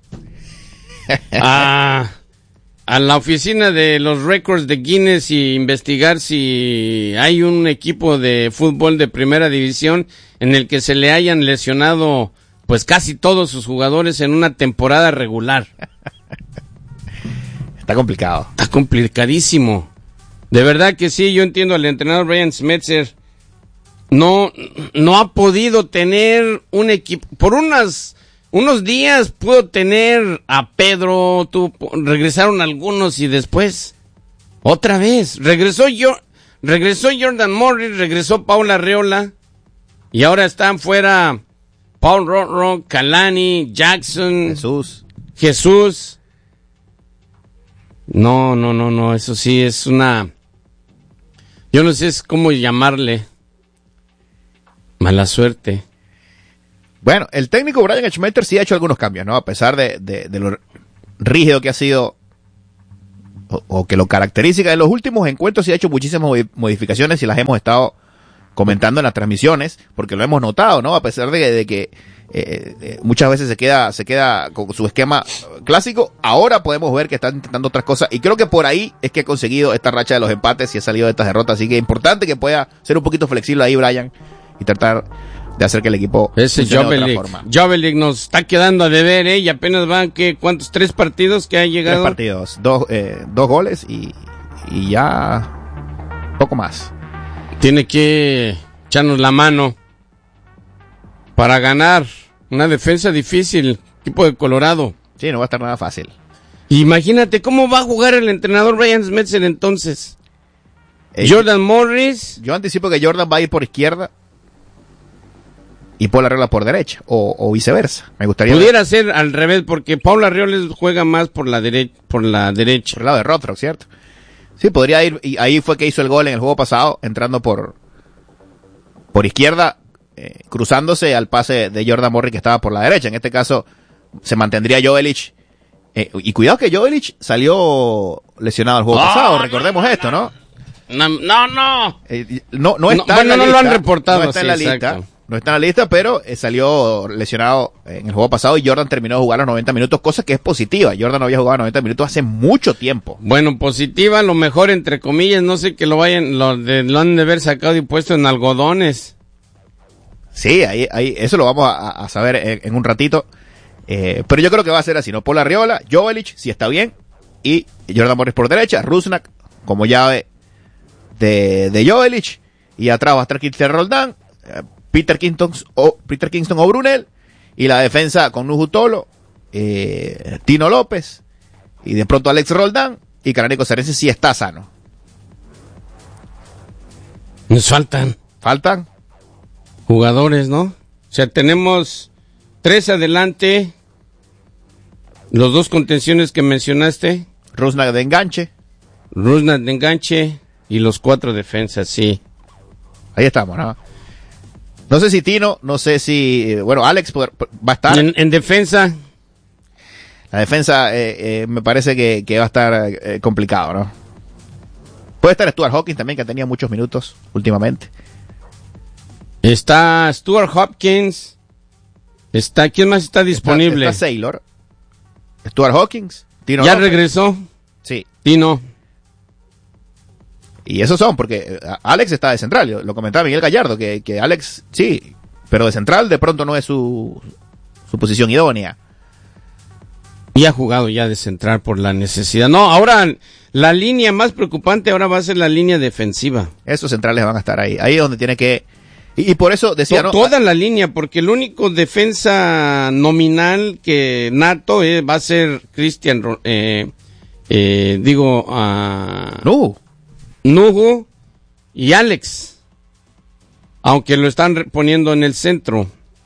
a, a la oficina de los récords de Guinness y investigar si hay un equipo de fútbol de primera división en el que se le hayan lesionado pues casi todos sus jugadores en una temporada regular. Está complicado. Está complicadísimo. De verdad que sí, yo entiendo al entrenador Brian Smetzer. No, no ha podido tener un equipo. Por unas, unos días pudo tener a Pedro, tuvo, regresaron algunos y después, otra vez, regresó yo, regresó Jordan Morris, regresó Paula Arreola, y ahora están fuera Paul Rothrock, Kalani, Jackson, Jesús. Jesús. No, no, no, no, eso sí es una... Yo no sé cómo llamarle. Mala suerte. Bueno, el técnico Brian Schmetzer sí ha hecho algunos cambios, ¿no? A pesar de, de, de lo rígido que ha sido, o, o que lo caracteriza. En los últimos encuentros sí ha hecho muchísimas modificaciones y las hemos estado comentando en las transmisiones, porque lo hemos notado, ¿no? A pesar de, de que eh, eh, muchas veces se queda, se queda con su esquema clásico, ahora podemos ver que está intentando otras cosas, y creo que por ahí es que ha conseguido esta racha de los empates y ha salido de estas derrotas, así que es importante que pueda ser un poquito flexible ahí, Brian, y tratar de hacer que el equipo ese funcione de otra forma. Jovelik nos está quedando a deber, ¿eh? Y apenas van, ¿qué? ¿Cuántos? ¿Tres partidos que ha llegado? Tres partidos, dos, eh, dos goles y, y ya poco más. Tiene que echarnos la mano para ganar una defensa difícil, equipo de Colorado. Sí, no va a estar nada fácil. Imagínate cómo va a jugar el entrenador Brian Schmetzer entonces. Eh, Jordan Morris. Yo anticipo que Jordan va a ir por izquierda y Paul Arriola por derecha, o, o viceversa. Me gustaría Pudiera ver. ser al revés, porque Paul Arriola juega más por la derecha, por la derecha. Por el lado de Rothrock, ¿cierto? Sí, podría ir, y ahí fue que hizo el gol en el juego pasado, entrando por por izquierda, eh, cruzándose al pase de Jordan Morris que estaba por la derecha. En este caso, se mantendría Jovelich. Eh, y cuidado que Jovelich salió lesionado el juego oh, pasado, no, recordemos no, esto, ¿no? No, no, no. Eh, no, no está no, en la bueno, lista. No lo han reportado. No está sí, en la exacto. lista. No está en la lista, pero eh, salió lesionado en el juego pasado y Jordan terminó de jugar los noventa minutos, cosa que es positiva. Jordan no había jugado noventa minutos hace mucho tiempo. Bueno, positiva, lo mejor entre comillas, no sé que lo vayan, lo, de, lo han de haber sacado y puesto en algodones. Sí, ahí, ahí, eso lo vamos a, a saber en, en un ratito. Eh, pero yo creo que va a ser así, ¿no? Paul Arriola, Jovelich, si está bien, y Jordan Morris por derecha, Rusnak como llave de, de Jovelich, y atrás va a estar Cristian Roldán, eh, Peter Kingston o, Peter Kingston o Brunel, y la defensa con Nuhu Tolo, eh, Tino López, y de pronto Alex Roldán, y Cananico Cerense si está sano. Nos faltan. Faltan. Jugadores, ¿no? O sea, tenemos tres adelante, los dos contenciones que mencionaste. Rusnak de enganche. Rusnak de enganche, y los cuatro defensas, sí. Ahí estamos, ¿no? No sé si Tino, no sé si... Bueno, Alex va a estar... En, en defensa. La defensa eh, eh, me parece que, que va a estar eh, complicado, ¿no? Puede estar Stuart Hawkins también, que tenía muchos minutos últimamente. Está Stuart Hopkins. Está, ¿quién más está disponible? Está, está Saylor. Stuart Hawkins. Tino ¿Ya López. regresó? Sí. Tino. Y esos son, porque Alex está de central, lo comentaba Miguel Gallardo, que, que Alex, sí, pero de central de pronto no es su, su posición idónea. Y ha jugado ya de central por la necesidad. No, ahora la línea más preocupante ahora va a ser la línea defensiva. Esos centrales van a estar ahí, ahí es donde tiene que... Y, y por eso decía, ¿no? Toda la línea, porque el único defensa nominal que nato eh, va a ser Cristian, eh, eh, digo, a... Uh, no. Nuhu y Alex, aunque lo están poniendo en el centro.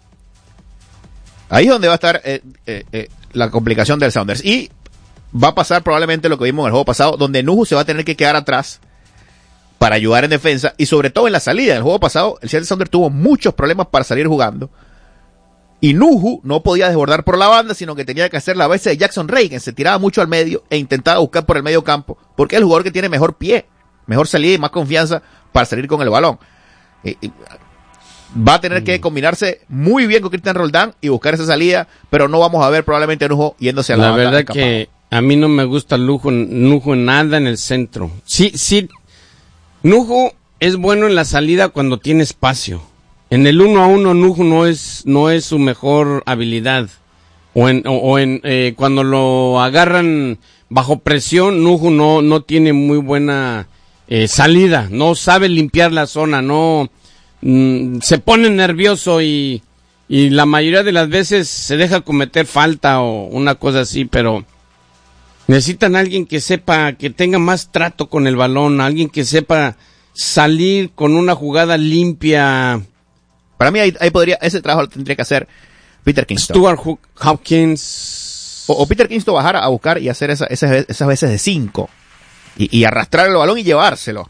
Ahí es donde va a estar eh, eh, eh, la complicación del Sounders. Y va a pasar probablemente lo que vimos en el juego pasado, donde Nuhu se va a tener que quedar atrás para ayudar en defensa y sobre todo en la salida. En el juego pasado, el Seattle Sounders tuvo muchos problemas para salir jugando. Y Nuhu no podía desbordar por la banda, sino que tenía que hacer la base de Jackson Reagan. Se tiraba mucho al medio e intentaba buscar por el medio campo, porque es el jugador que tiene mejor pie, mejor salida y más confianza para salir con el balón. Y, y, va a tener mm. que combinarse muy bien con Cristian Roldán y buscar esa salida, pero no vamos a ver probablemente a Nuhu yéndose a la, la banda. La verdad que a mí no me gusta Nuhu, Nuhu nada en el centro. Sí, sí, Nuhu es bueno en la salida cuando tiene espacio. En el uno a uno Nuhu no es, no es su mejor habilidad. O en, o, o en eh, cuando lo agarran bajo presión, Nuhu no, no tiene muy buena eh, salida, no sabe limpiar la zona, no mm, se pone nervioso y, y la mayoría de las veces se deja cometer falta o una cosa así, pero necesitan a alguien que sepa, que tenga más trato con el balón, alguien que sepa salir con una jugada limpia. Para mí ahí, ahí podría, ese trabajo lo tendría que hacer Peter Kingston. Stuart Hopkins. O, o Peter Kingston bajar a buscar y hacer esa, esas, esas veces de cinco. Y, y arrastrar el balón y llevárselo.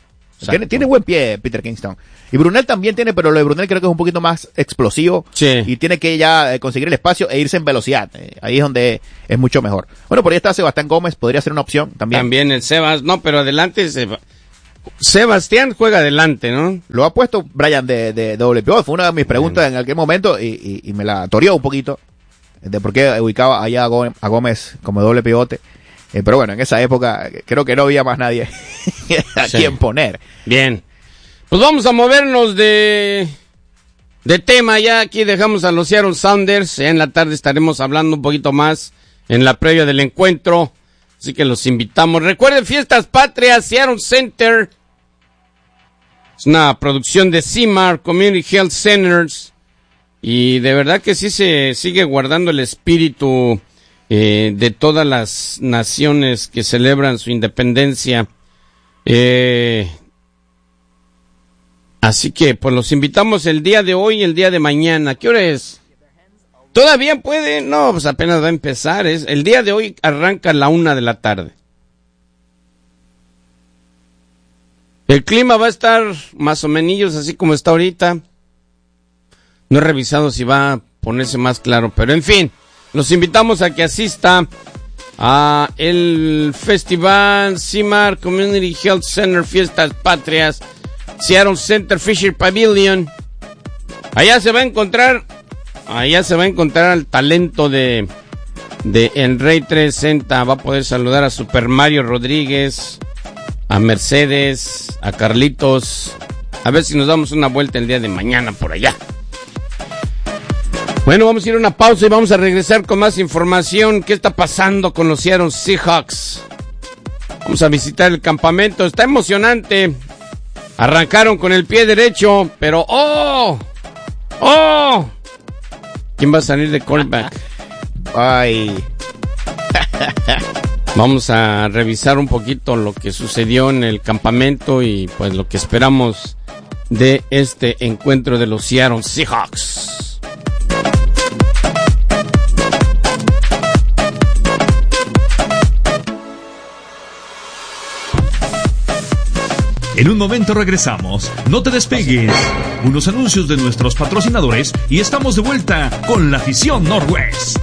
Tiene, tiene buen pie Peter Kingston. Y Brunel también tiene, pero lo de Brunel creo que es un poquito más explosivo. Sí. Y tiene que ya eh, conseguir el espacio e irse en velocidad. Eh, ahí es donde es mucho mejor. Bueno, por ahí está Sebastián Gómez, podría ser una opción también. También el Sebas, no, pero adelante Seb- Sebastián juega adelante, ¿no? Lo ha puesto Brian de, de, de doble pivot. Fue una de mis preguntas en aquel momento y, y, y me la toreó un poquito de por qué ubicaba allá a Gómez, a Gómez como doble pivote. Eh, pero bueno, en esa época creo que no había más nadie a Sí. quien poner. Bien. Pues vamos a movernos de, de tema. Ya aquí dejamos a los Seattle Sounders. Ya en la tarde estaremos hablando un poquito más en la previa del encuentro. Así que los invitamos. Recuerden, Fiestas Patrias, Seattle Center. Es una producción de C M A R, Community Health Centers. Y de verdad que sí se sigue guardando el espíritu eh, de todas las naciones que celebran su independencia. Eh, así que pues los invitamos el día de hoy y el día de mañana. ¿Qué hora es? ¿Todavía puede? No, pues apenas va a empezar. Es, el día de hoy arranca a la una de la tarde. El clima va a estar más o menos así como está ahorita. No he revisado si va a ponerse más claro, pero en fin, los invitamos a que asista a el Festival C M A R Community Health Center Fiestas Patrias, Seattle Center Fisher Pavilion. Allá se va a encontrar, allá se va a encontrar el talento de, de El Rey trescientos sesenta. Va a poder saludar a Super Mario Rodríguez, a Mercedes, a Carlitos. A ver si nos damos una vuelta el día de mañana por allá. Bueno, vamos a ir a una pausa y vamos a regresar con más información. ¿Qué está pasando con los Seattle Seahawks? Vamos a visitar el campamento. Está emocionante. Arrancaron con el pie derecho, pero ¡oh! ¡Oh! ¿Quién va a salir de quarterback? Ay. Vamos a revisar un poquito lo que sucedió en el campamento y pues lo que esperamos de este encuentro de los Seattle Seahawks. En un momento regresamos. No te despegues. Unos anuncios de nuestros patrocinadores y estamos de vuelta con la afición Northwest.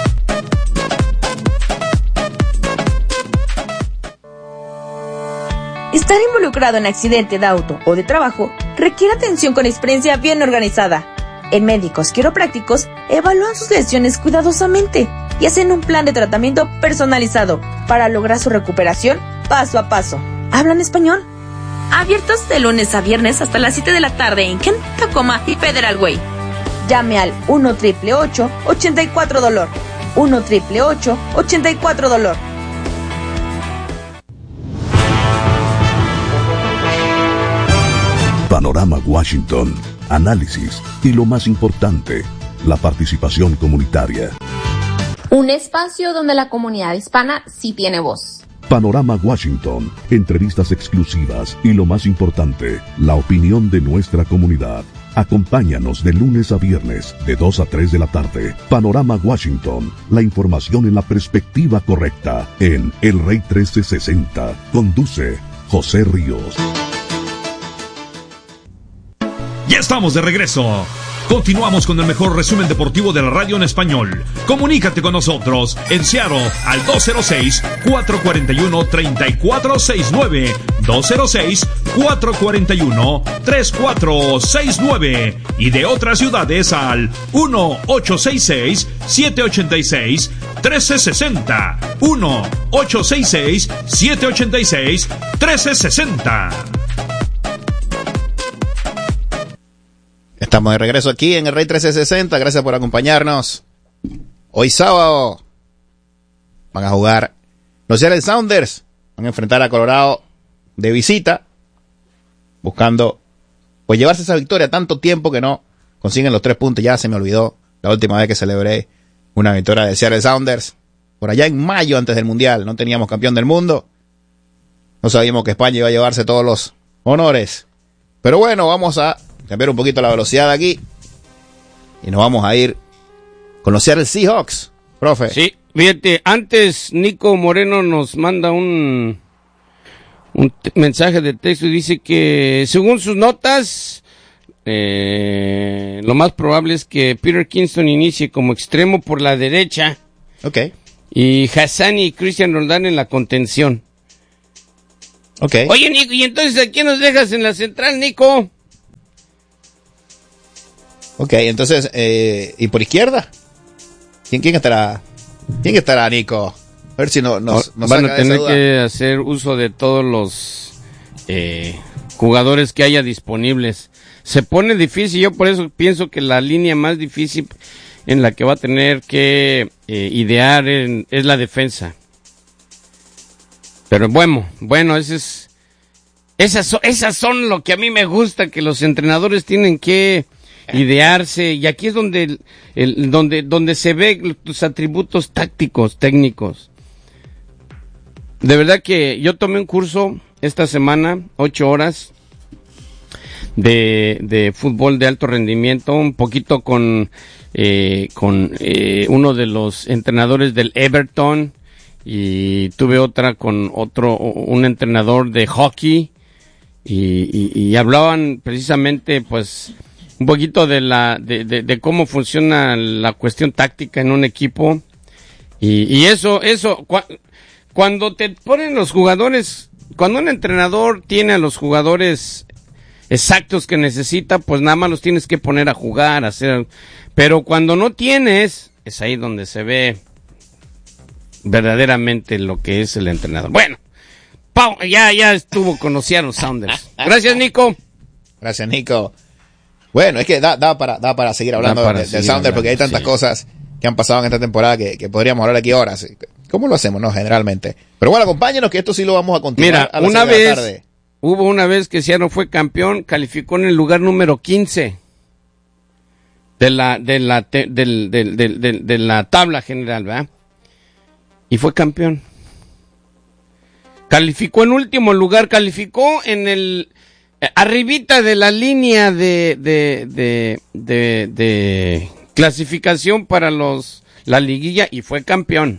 Estar involucrado en accidente de auto o de trabajo requiere atención con experiencia bien organizada. En Médicos Quiroprácticos evalúan sus lesiones cuidadosamente y hacen un plan de tratamiento personalizado para lograr su recuperación paso a paso. ¿Hablan español? Abiertos de lunes a viernes hasta las siete de la tarde en Kent, Tacoma y Federal Way. Llame al uno triple ocho ochenta y cuatro dolor. uno triple ocho ochenta y cuatro dolor. Panorama Washington, análisis y lo más importante, la participación comunitaria. Un espacio donde la comunidad hispana sí tiene voz. Panorama Washington, entrevistas exclusivas y lo más importante, la opinión de nuestra comunidad. Acompáñanos de lunes a viernes, de dos a tres de la tarde. Panorama Washington, la información en la perspectiva correcta, en El Rey trece sesenta. Conduce José Ríos. Ya estamos de regreso. Continuamos con el mejor resumen deportivo de la radio en español. Comunícate con nosotros en Seattle al dos cero seis, cuatro cuatro uno, tres cuatro seis nueve, dos cero seis, cuatro cuatro uno, tres cuatro seis nueve y de otras ciudades al uno ocho seis seis, siete ocho seis, uno tres seis cero, uno ocho seis seis, siete ocho seis, uno tres seis cero. Estamos de regreso aquí en El Rey trece sesenta. Gracias por acompañarnos. Hoy sábado van a jugar los Seattle Sounders. Van a enfrentar a Colorado de visita, buscando pues llevarse esa victoria. Tanto tiempo que no consiguen los tres puntos. Ya se me olvidó la última vez que celebré una victoria de Seattle Sounders. Por allá en mayo, antes del Mundial. No teníamos campeón del mundo. No sabíamos que España iba a llevarse todos los honores. Pero bueno, vamos a cambiar un poquito la velocidad aquí y nos vamos a ir con los Seattle Seahawks, profe. Sí, fíjate, antes Nico Moreno nos manda un un t- mensaje de texto y dice que según sus notas, eh, lo más probable es que Peter Kingston inicie como extremo por la derecha. Ok. Y Hassani y Cristian Roldán en la contención. Ok. Oye, Nico, ¿y entonces a quién nos dejas en la central, Nico? Ok, entonces, eh, ¿y por izquierda? ¿Quién, quién estará? ¿Quién estará, Nico? A ver si no, nos, nos van saca a de esa tener duda. que hacer uso de todos los eh, jugadores que haya disponibles. Se pone difícil, yo por eso pienso que la línea más difícil en la que va a tener que eh, idear en, es la defensa. Pero bueno, bueno, ese es, esas, son, esas son lo que a mí me gusta, que los entrenadores tienen que idearse, y aquí es donde, el, el, donde, donde se ve tus atributos tácticos, técnicos. De verdad que yo tomé un curso esta semana, ocho horas, de, de fútbol de alto rendimiento, un poquito con, eh, con eh, uno de los entrenadores del Everton, y tuve otra con otro, un entrenador de hockey, y, y, y hablaban precisamente, pues, un poquito de la, de, de, de cómo funciona la cuestión táctica en un equipo, y, y eso, eso, cu- cuando te ponen los jugadores, cuando un entrenador tiene a los jugadores exactos que necesita, pues nada más los tienes que poner a jugar, a hacer, pero cuando no tienes, es ahí donde se ve verdaderamente lo que es el entrenador. Bueno, Pau, ya, ya estuvo con los Seattle Sounders. Gracias, Nico. Gracias, Nico. Bueno, es que da, da para, da para seguir hablando para de, seguir del Sounders, porque hay tantas sí. cosas que han pasado en esta temporada que, que podríamos hablar aquí horas. ¿Cómo lo hacemos, no? Generalmente. Pero bueno, acompáñenos que esto sí lo vamos a continuar. Mira, a las una seis de la vez, tarde. hubo una vez que Seattle fue campeón, calificó en el lugar número quince de la, de la, te, del, del, del, del, de la tabla general, ¿verdad? Y fue campeón. Calificó en último lugar, calificó en el, eh, arribita de la línea de, de, de, de, de clasificación para los, la liguilla, y fue campeón.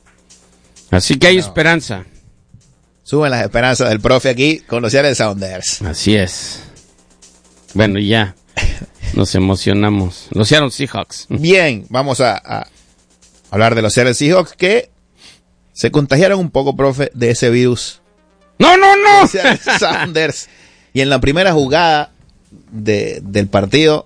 Así que hay No. esperanza. Suben las esperanzas del profe aquí con los Seattle Sounders. Así es. Bueno, ya nos emocionamos. Los Seattle Seahawks. Bien, vamos a, a hablar de los Seattle Seahawks que se contagiaron un poco, profe, de ese virus. ¡No, no, no! Los Seattle Sounders. Y en la primera jugada de, del partido,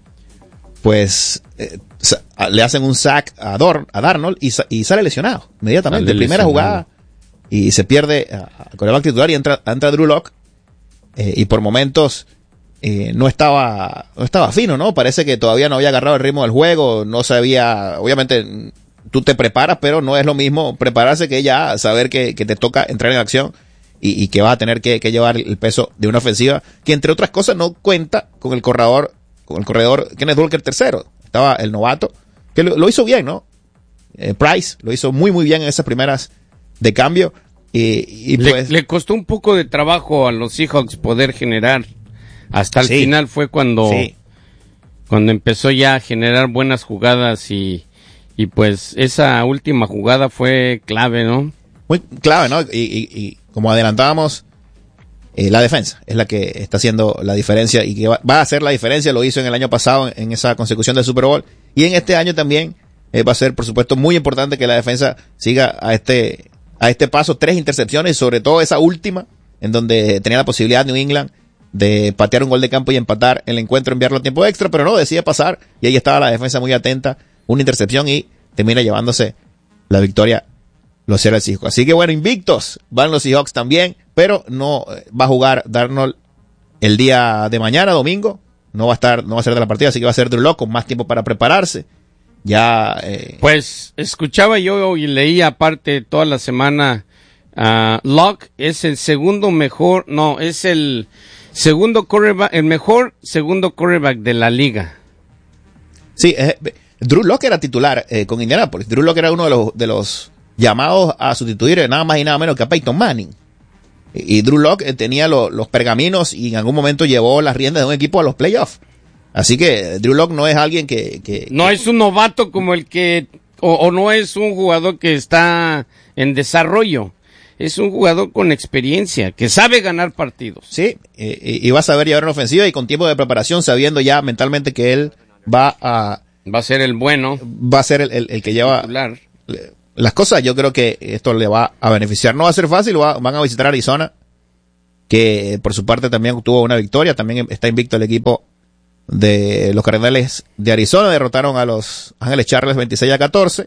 pues eh, sa- le hacen un sack a, Dor, a Darnold y, sa- y sale lesionado inmediatamente. Sale Primera lesionado. jugada y se pierde a, a quarterback titular y entra, entra Drew Lock eh, y por momentos eh, no estaba no estaba fino, ¿no? Parece que todavía no había agarrado el ritmo del juego, no sabía, obviamente tú te preparas, pero no es lo mismo prepararse que ya saber que, que te toca entrar en acción y, y que vas a tener que, que llevar el peso de una ofensiva que entre otras cosas no cuenta con el corredor, con el corredor Kenneth Walker tercero. Estaba el novato, que lo, lo hizo bien, ¿no? Eh, Price lo hizo muy muy bien en esas primeras de cambio y, y le, pues le costó un poco de trabajo a los Seahawks poder generar. Hasta el Sí. final fue cuando, Sí. cuando empezó ya a generar buenas jugadas, y, y pues esa última jugada fue clave, ¿no? muy clave, ¿no? Y, y, y como adelantábamos, eh, la defensa es la que está haciendo la diferencia y que va, va a hacer la diferencia. Lo hizo en el año pasado en, en esa consecución del Super Bowl y en este año también eh, va a ser, por supuesto, muy importante que la defensa siga a este a este paso. Tres intercepciones, sobre todo esa última, en donde tenía la posibilidad New England de patear un gol de campo y empatar el encuentro, enviarlo a tiempo extra, pero no, decide pasar y ahí estaba la defensa muy atenta, una intercepción y termina llevándose la victoria los Seattle Seahawks. Así que bueno, invictos van los Seahawks también, pero no eh, va a jugar Darnold el día de mañana, domingo, no va a estar, no va a ser de la partida, así que va a ser Drew Lock con más tiempo para prepararse. Ya, eh, Pues escuchaba yo y leía aparte toda la semana, uh, Locke es el segundo mejor, no, es el segundo quarterback, el mejor segundo quarterback de la liga. sí, eh, Drew Lock era titular eh, con Indianapolis. Drew Lock era uno de los, de los llamados a sustituir nada más y nada menos que a Peyton Manning. Y, y Drew Lock eh, tenía lo, los pergaminos y en algún momento llevó las riendas de un equipo a los playoffs. Así que Drew Lock no es alguien que... que No que, es un novato como el que, o, o no es un jugador que está en desarrollo. es un jugador con experiencia, que sabe ganar partidos. Sí, y, y va a saber llevar una ofensiva y con tiempo de preparación, sabiendo ya mentalmente que él va a... Va a ser el bueno. Va a ser el, el, el que lleva titular. Las cosas. Yo creo que esto le va a beneficiar. No va a ser fácil, va, van a visitar Arizona, que por su parte también tuvo una victoria. También está invicto el equipo de los Cardenales de Arizona. Derrotaron a los Ángeles Chargers veintiséis a catorce.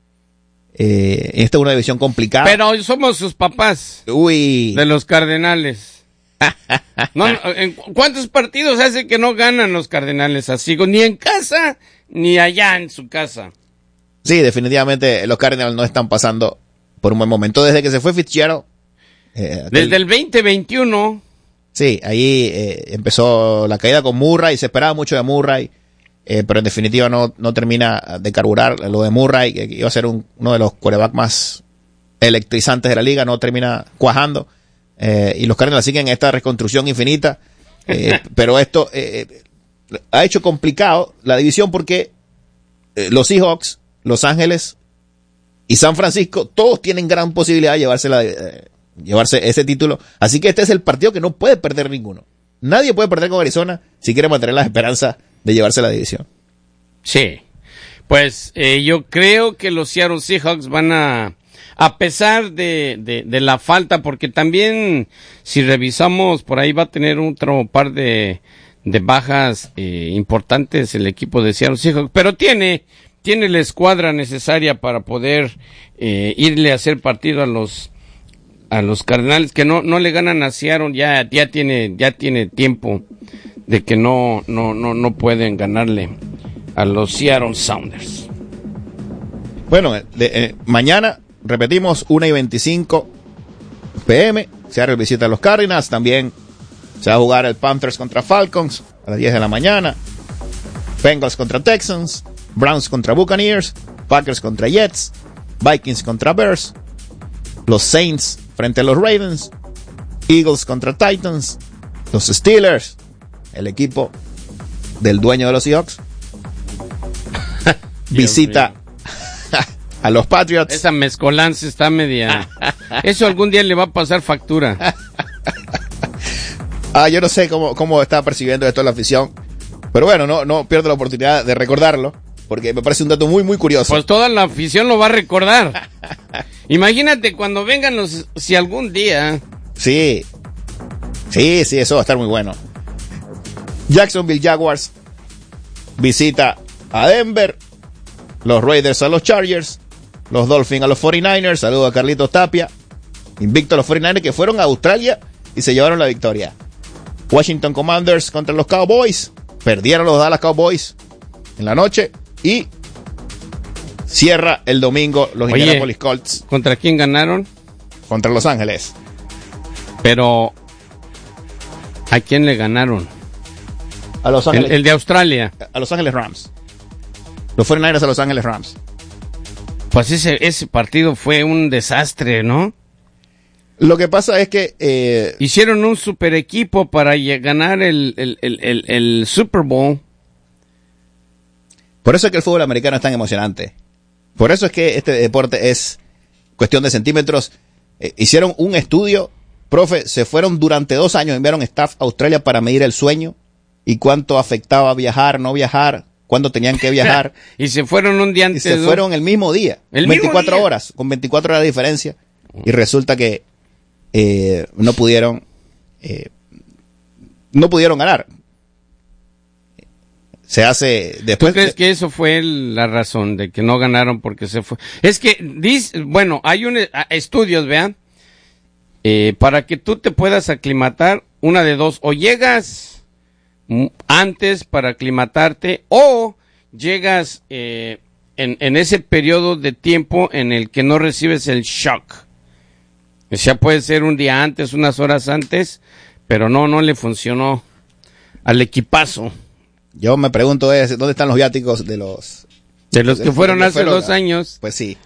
Eh, esta es una división complicada. Pero somos sus papás. Uy. De los Cardenales. No, ¿en cuántos partidos hace que no ganan los Cardenales así? Ni en casa, ni allá en su casa. Sí, definitivamente los Cardinals no están pasando por un buen momento. Desde que se fue Fitzgerald. Eh, aquel... Desde el veinte veintiuno. Sí, ahí eh, empezó la caída con Murray. Se esperaba mucho de Murray. Eh, pero en definitiva no, no termina de carburar. Lo de Murray, que iba a ser un, uno de los quarterbacks más electrizantes de la liga, no termina cuajando. Eh, y los Cardinals siguen esta reconstrucción infinita. Eh, pero esto eh, ha hecho complicado la división porque eh, los Seahawks, Los Ángeles y San Francisco, todos tienen gran posibilidad de llevarse, la, eh, llevarse ese título. Así que este es el partido que no puede perder ninguno. Nadie puede perder con Arizona si quiere mantener las esperanzas de llevarse la división. Sí, pues eh, yo creo que los Seattle Seahawks van a, a pesar de, de, de la falta, porque también si revisamos por ahí va a tener otro par de, de bajas eh, importantes el equipo de Seattle Seahawks, pero tiene... tiene la escuadra necesaria para poder eh, irle a hacer partido a los a los Cardenales, que no no le ganan a Seattle. Ya ya tiene ya tiene tiempo de que no no no no pueden ganarle a los Seattle Sounders. Bueno, de, eh, mañana repetimos una y veinticinco p m Seattle visita a los Cardinals. También se va a jugar el Panthers contra Falcons a las diez de la mañana, Bengals contra Texans, Browns contra Buccaneers, Packers contra Jets, Vikings contra Bears, los Saints frente a los Ravens, Eagles contra Titans, los Steelers, el equipo del dueño de los Seahawks, visita a los Patriots. Esa mezcolanza está media... Eso algún día le va a pasar factura. Ah, yo no sé cómo, cómo está percibiendo esto la afición, pero bueno, no, no pierdo la oportunidad de recordarlo, porque me parece un dato muy, muy curioso. Pues toda la afición lo va a recordar. Imagínate cuando vengan los... Si algún día... Sí. Sí, sí, eso va a estar muy bueno. Jacksonville Jaguars visita a Denver. Los Raiders a los Chargers. Los Dolphins a los cuarenta y nueve ers. Saludo a Carlitos Tapia. Invicto a los cuarenta y nueve ers que fueron a Australia y se llevaron la victoria. Washington Commanders contra los Cowboys. Perdieron los Dallas Cowboys en la noche. Y cierra el domingo los Oye, Indianapolis Colts. ¿Contra quién ganaron? Contra Los Ángeles. Pero ¿a quién le ganaron? A Los Ángeles. El, el de Australia. A Los Ángeles Rams. Los cuarenta y nueve ers a Los Ángeles Rams. Pues ese, ese partido fue un desastre, ¿no? Lo que pasa es que... Eh, hicieron un super equipo para ganar el, el, el, el, el Super Bowl. Por eso es que el fútbol americano es tan emocionante. Por eso es que este deporte es cuestión de centímetros. Eh, hicieron un estudio, profe, se fueron durante dos años, enviaron staff a Australia para medir el sueño y cuánto afectaba viajar, no viajar, cuándo tenían que viajar. Y se fueron un día antes. Y se fueron el mismo día, el veinticuatro mismo día. horas, con veinticuatro horas de diferencia. Y resulta que eh, no pudieron, eh, no pudieron ganar. Se hace después. ¿Tú crees que eso fue la razón de que no ganaron porque se fue? Es que, dice, bueno, hay un estudios, vean, eh, para que tú te puedas aclimatar, una de dos, o llegas antes para aclimatarte, o llegas eh, en, en ese periodo de tiempo en el que no recibes el shock. O sea, puede ser un día antes, unas horas antes, pero no, no le funcionó al equipazo. Yo me pregunto, es, ¿dónde están los viáticos de los... De los que fueron hace dos años? Pues sí.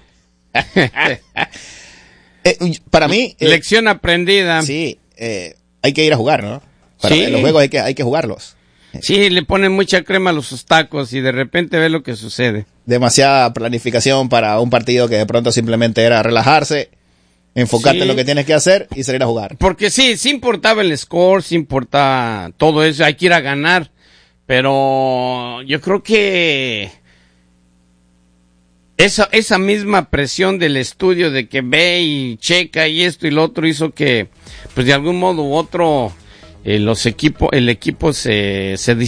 eh, para mí... Eh, Lección aprendida. Sí, eh, hay que ir a jugar, ¿no? Para sí. Los juegos hay que, hay que jugarlos. Sí, le ponen mucha crema a los tacos y de repente ve lo que sucede. Demasiada planificación para un partido que de pronto simplemente era relajarse enfocarte Sí. en lo que tienes que hacer y salir a jugar. Porque sí, sí importaba el score, sí importa todo eso, hay que ir a ganar, pero yo creo que esa, esa misma presión del estudio de que ve y checa y esto y lo otro hizo que, pues de algún modo u otro, eh, los equipos, el equipo se, se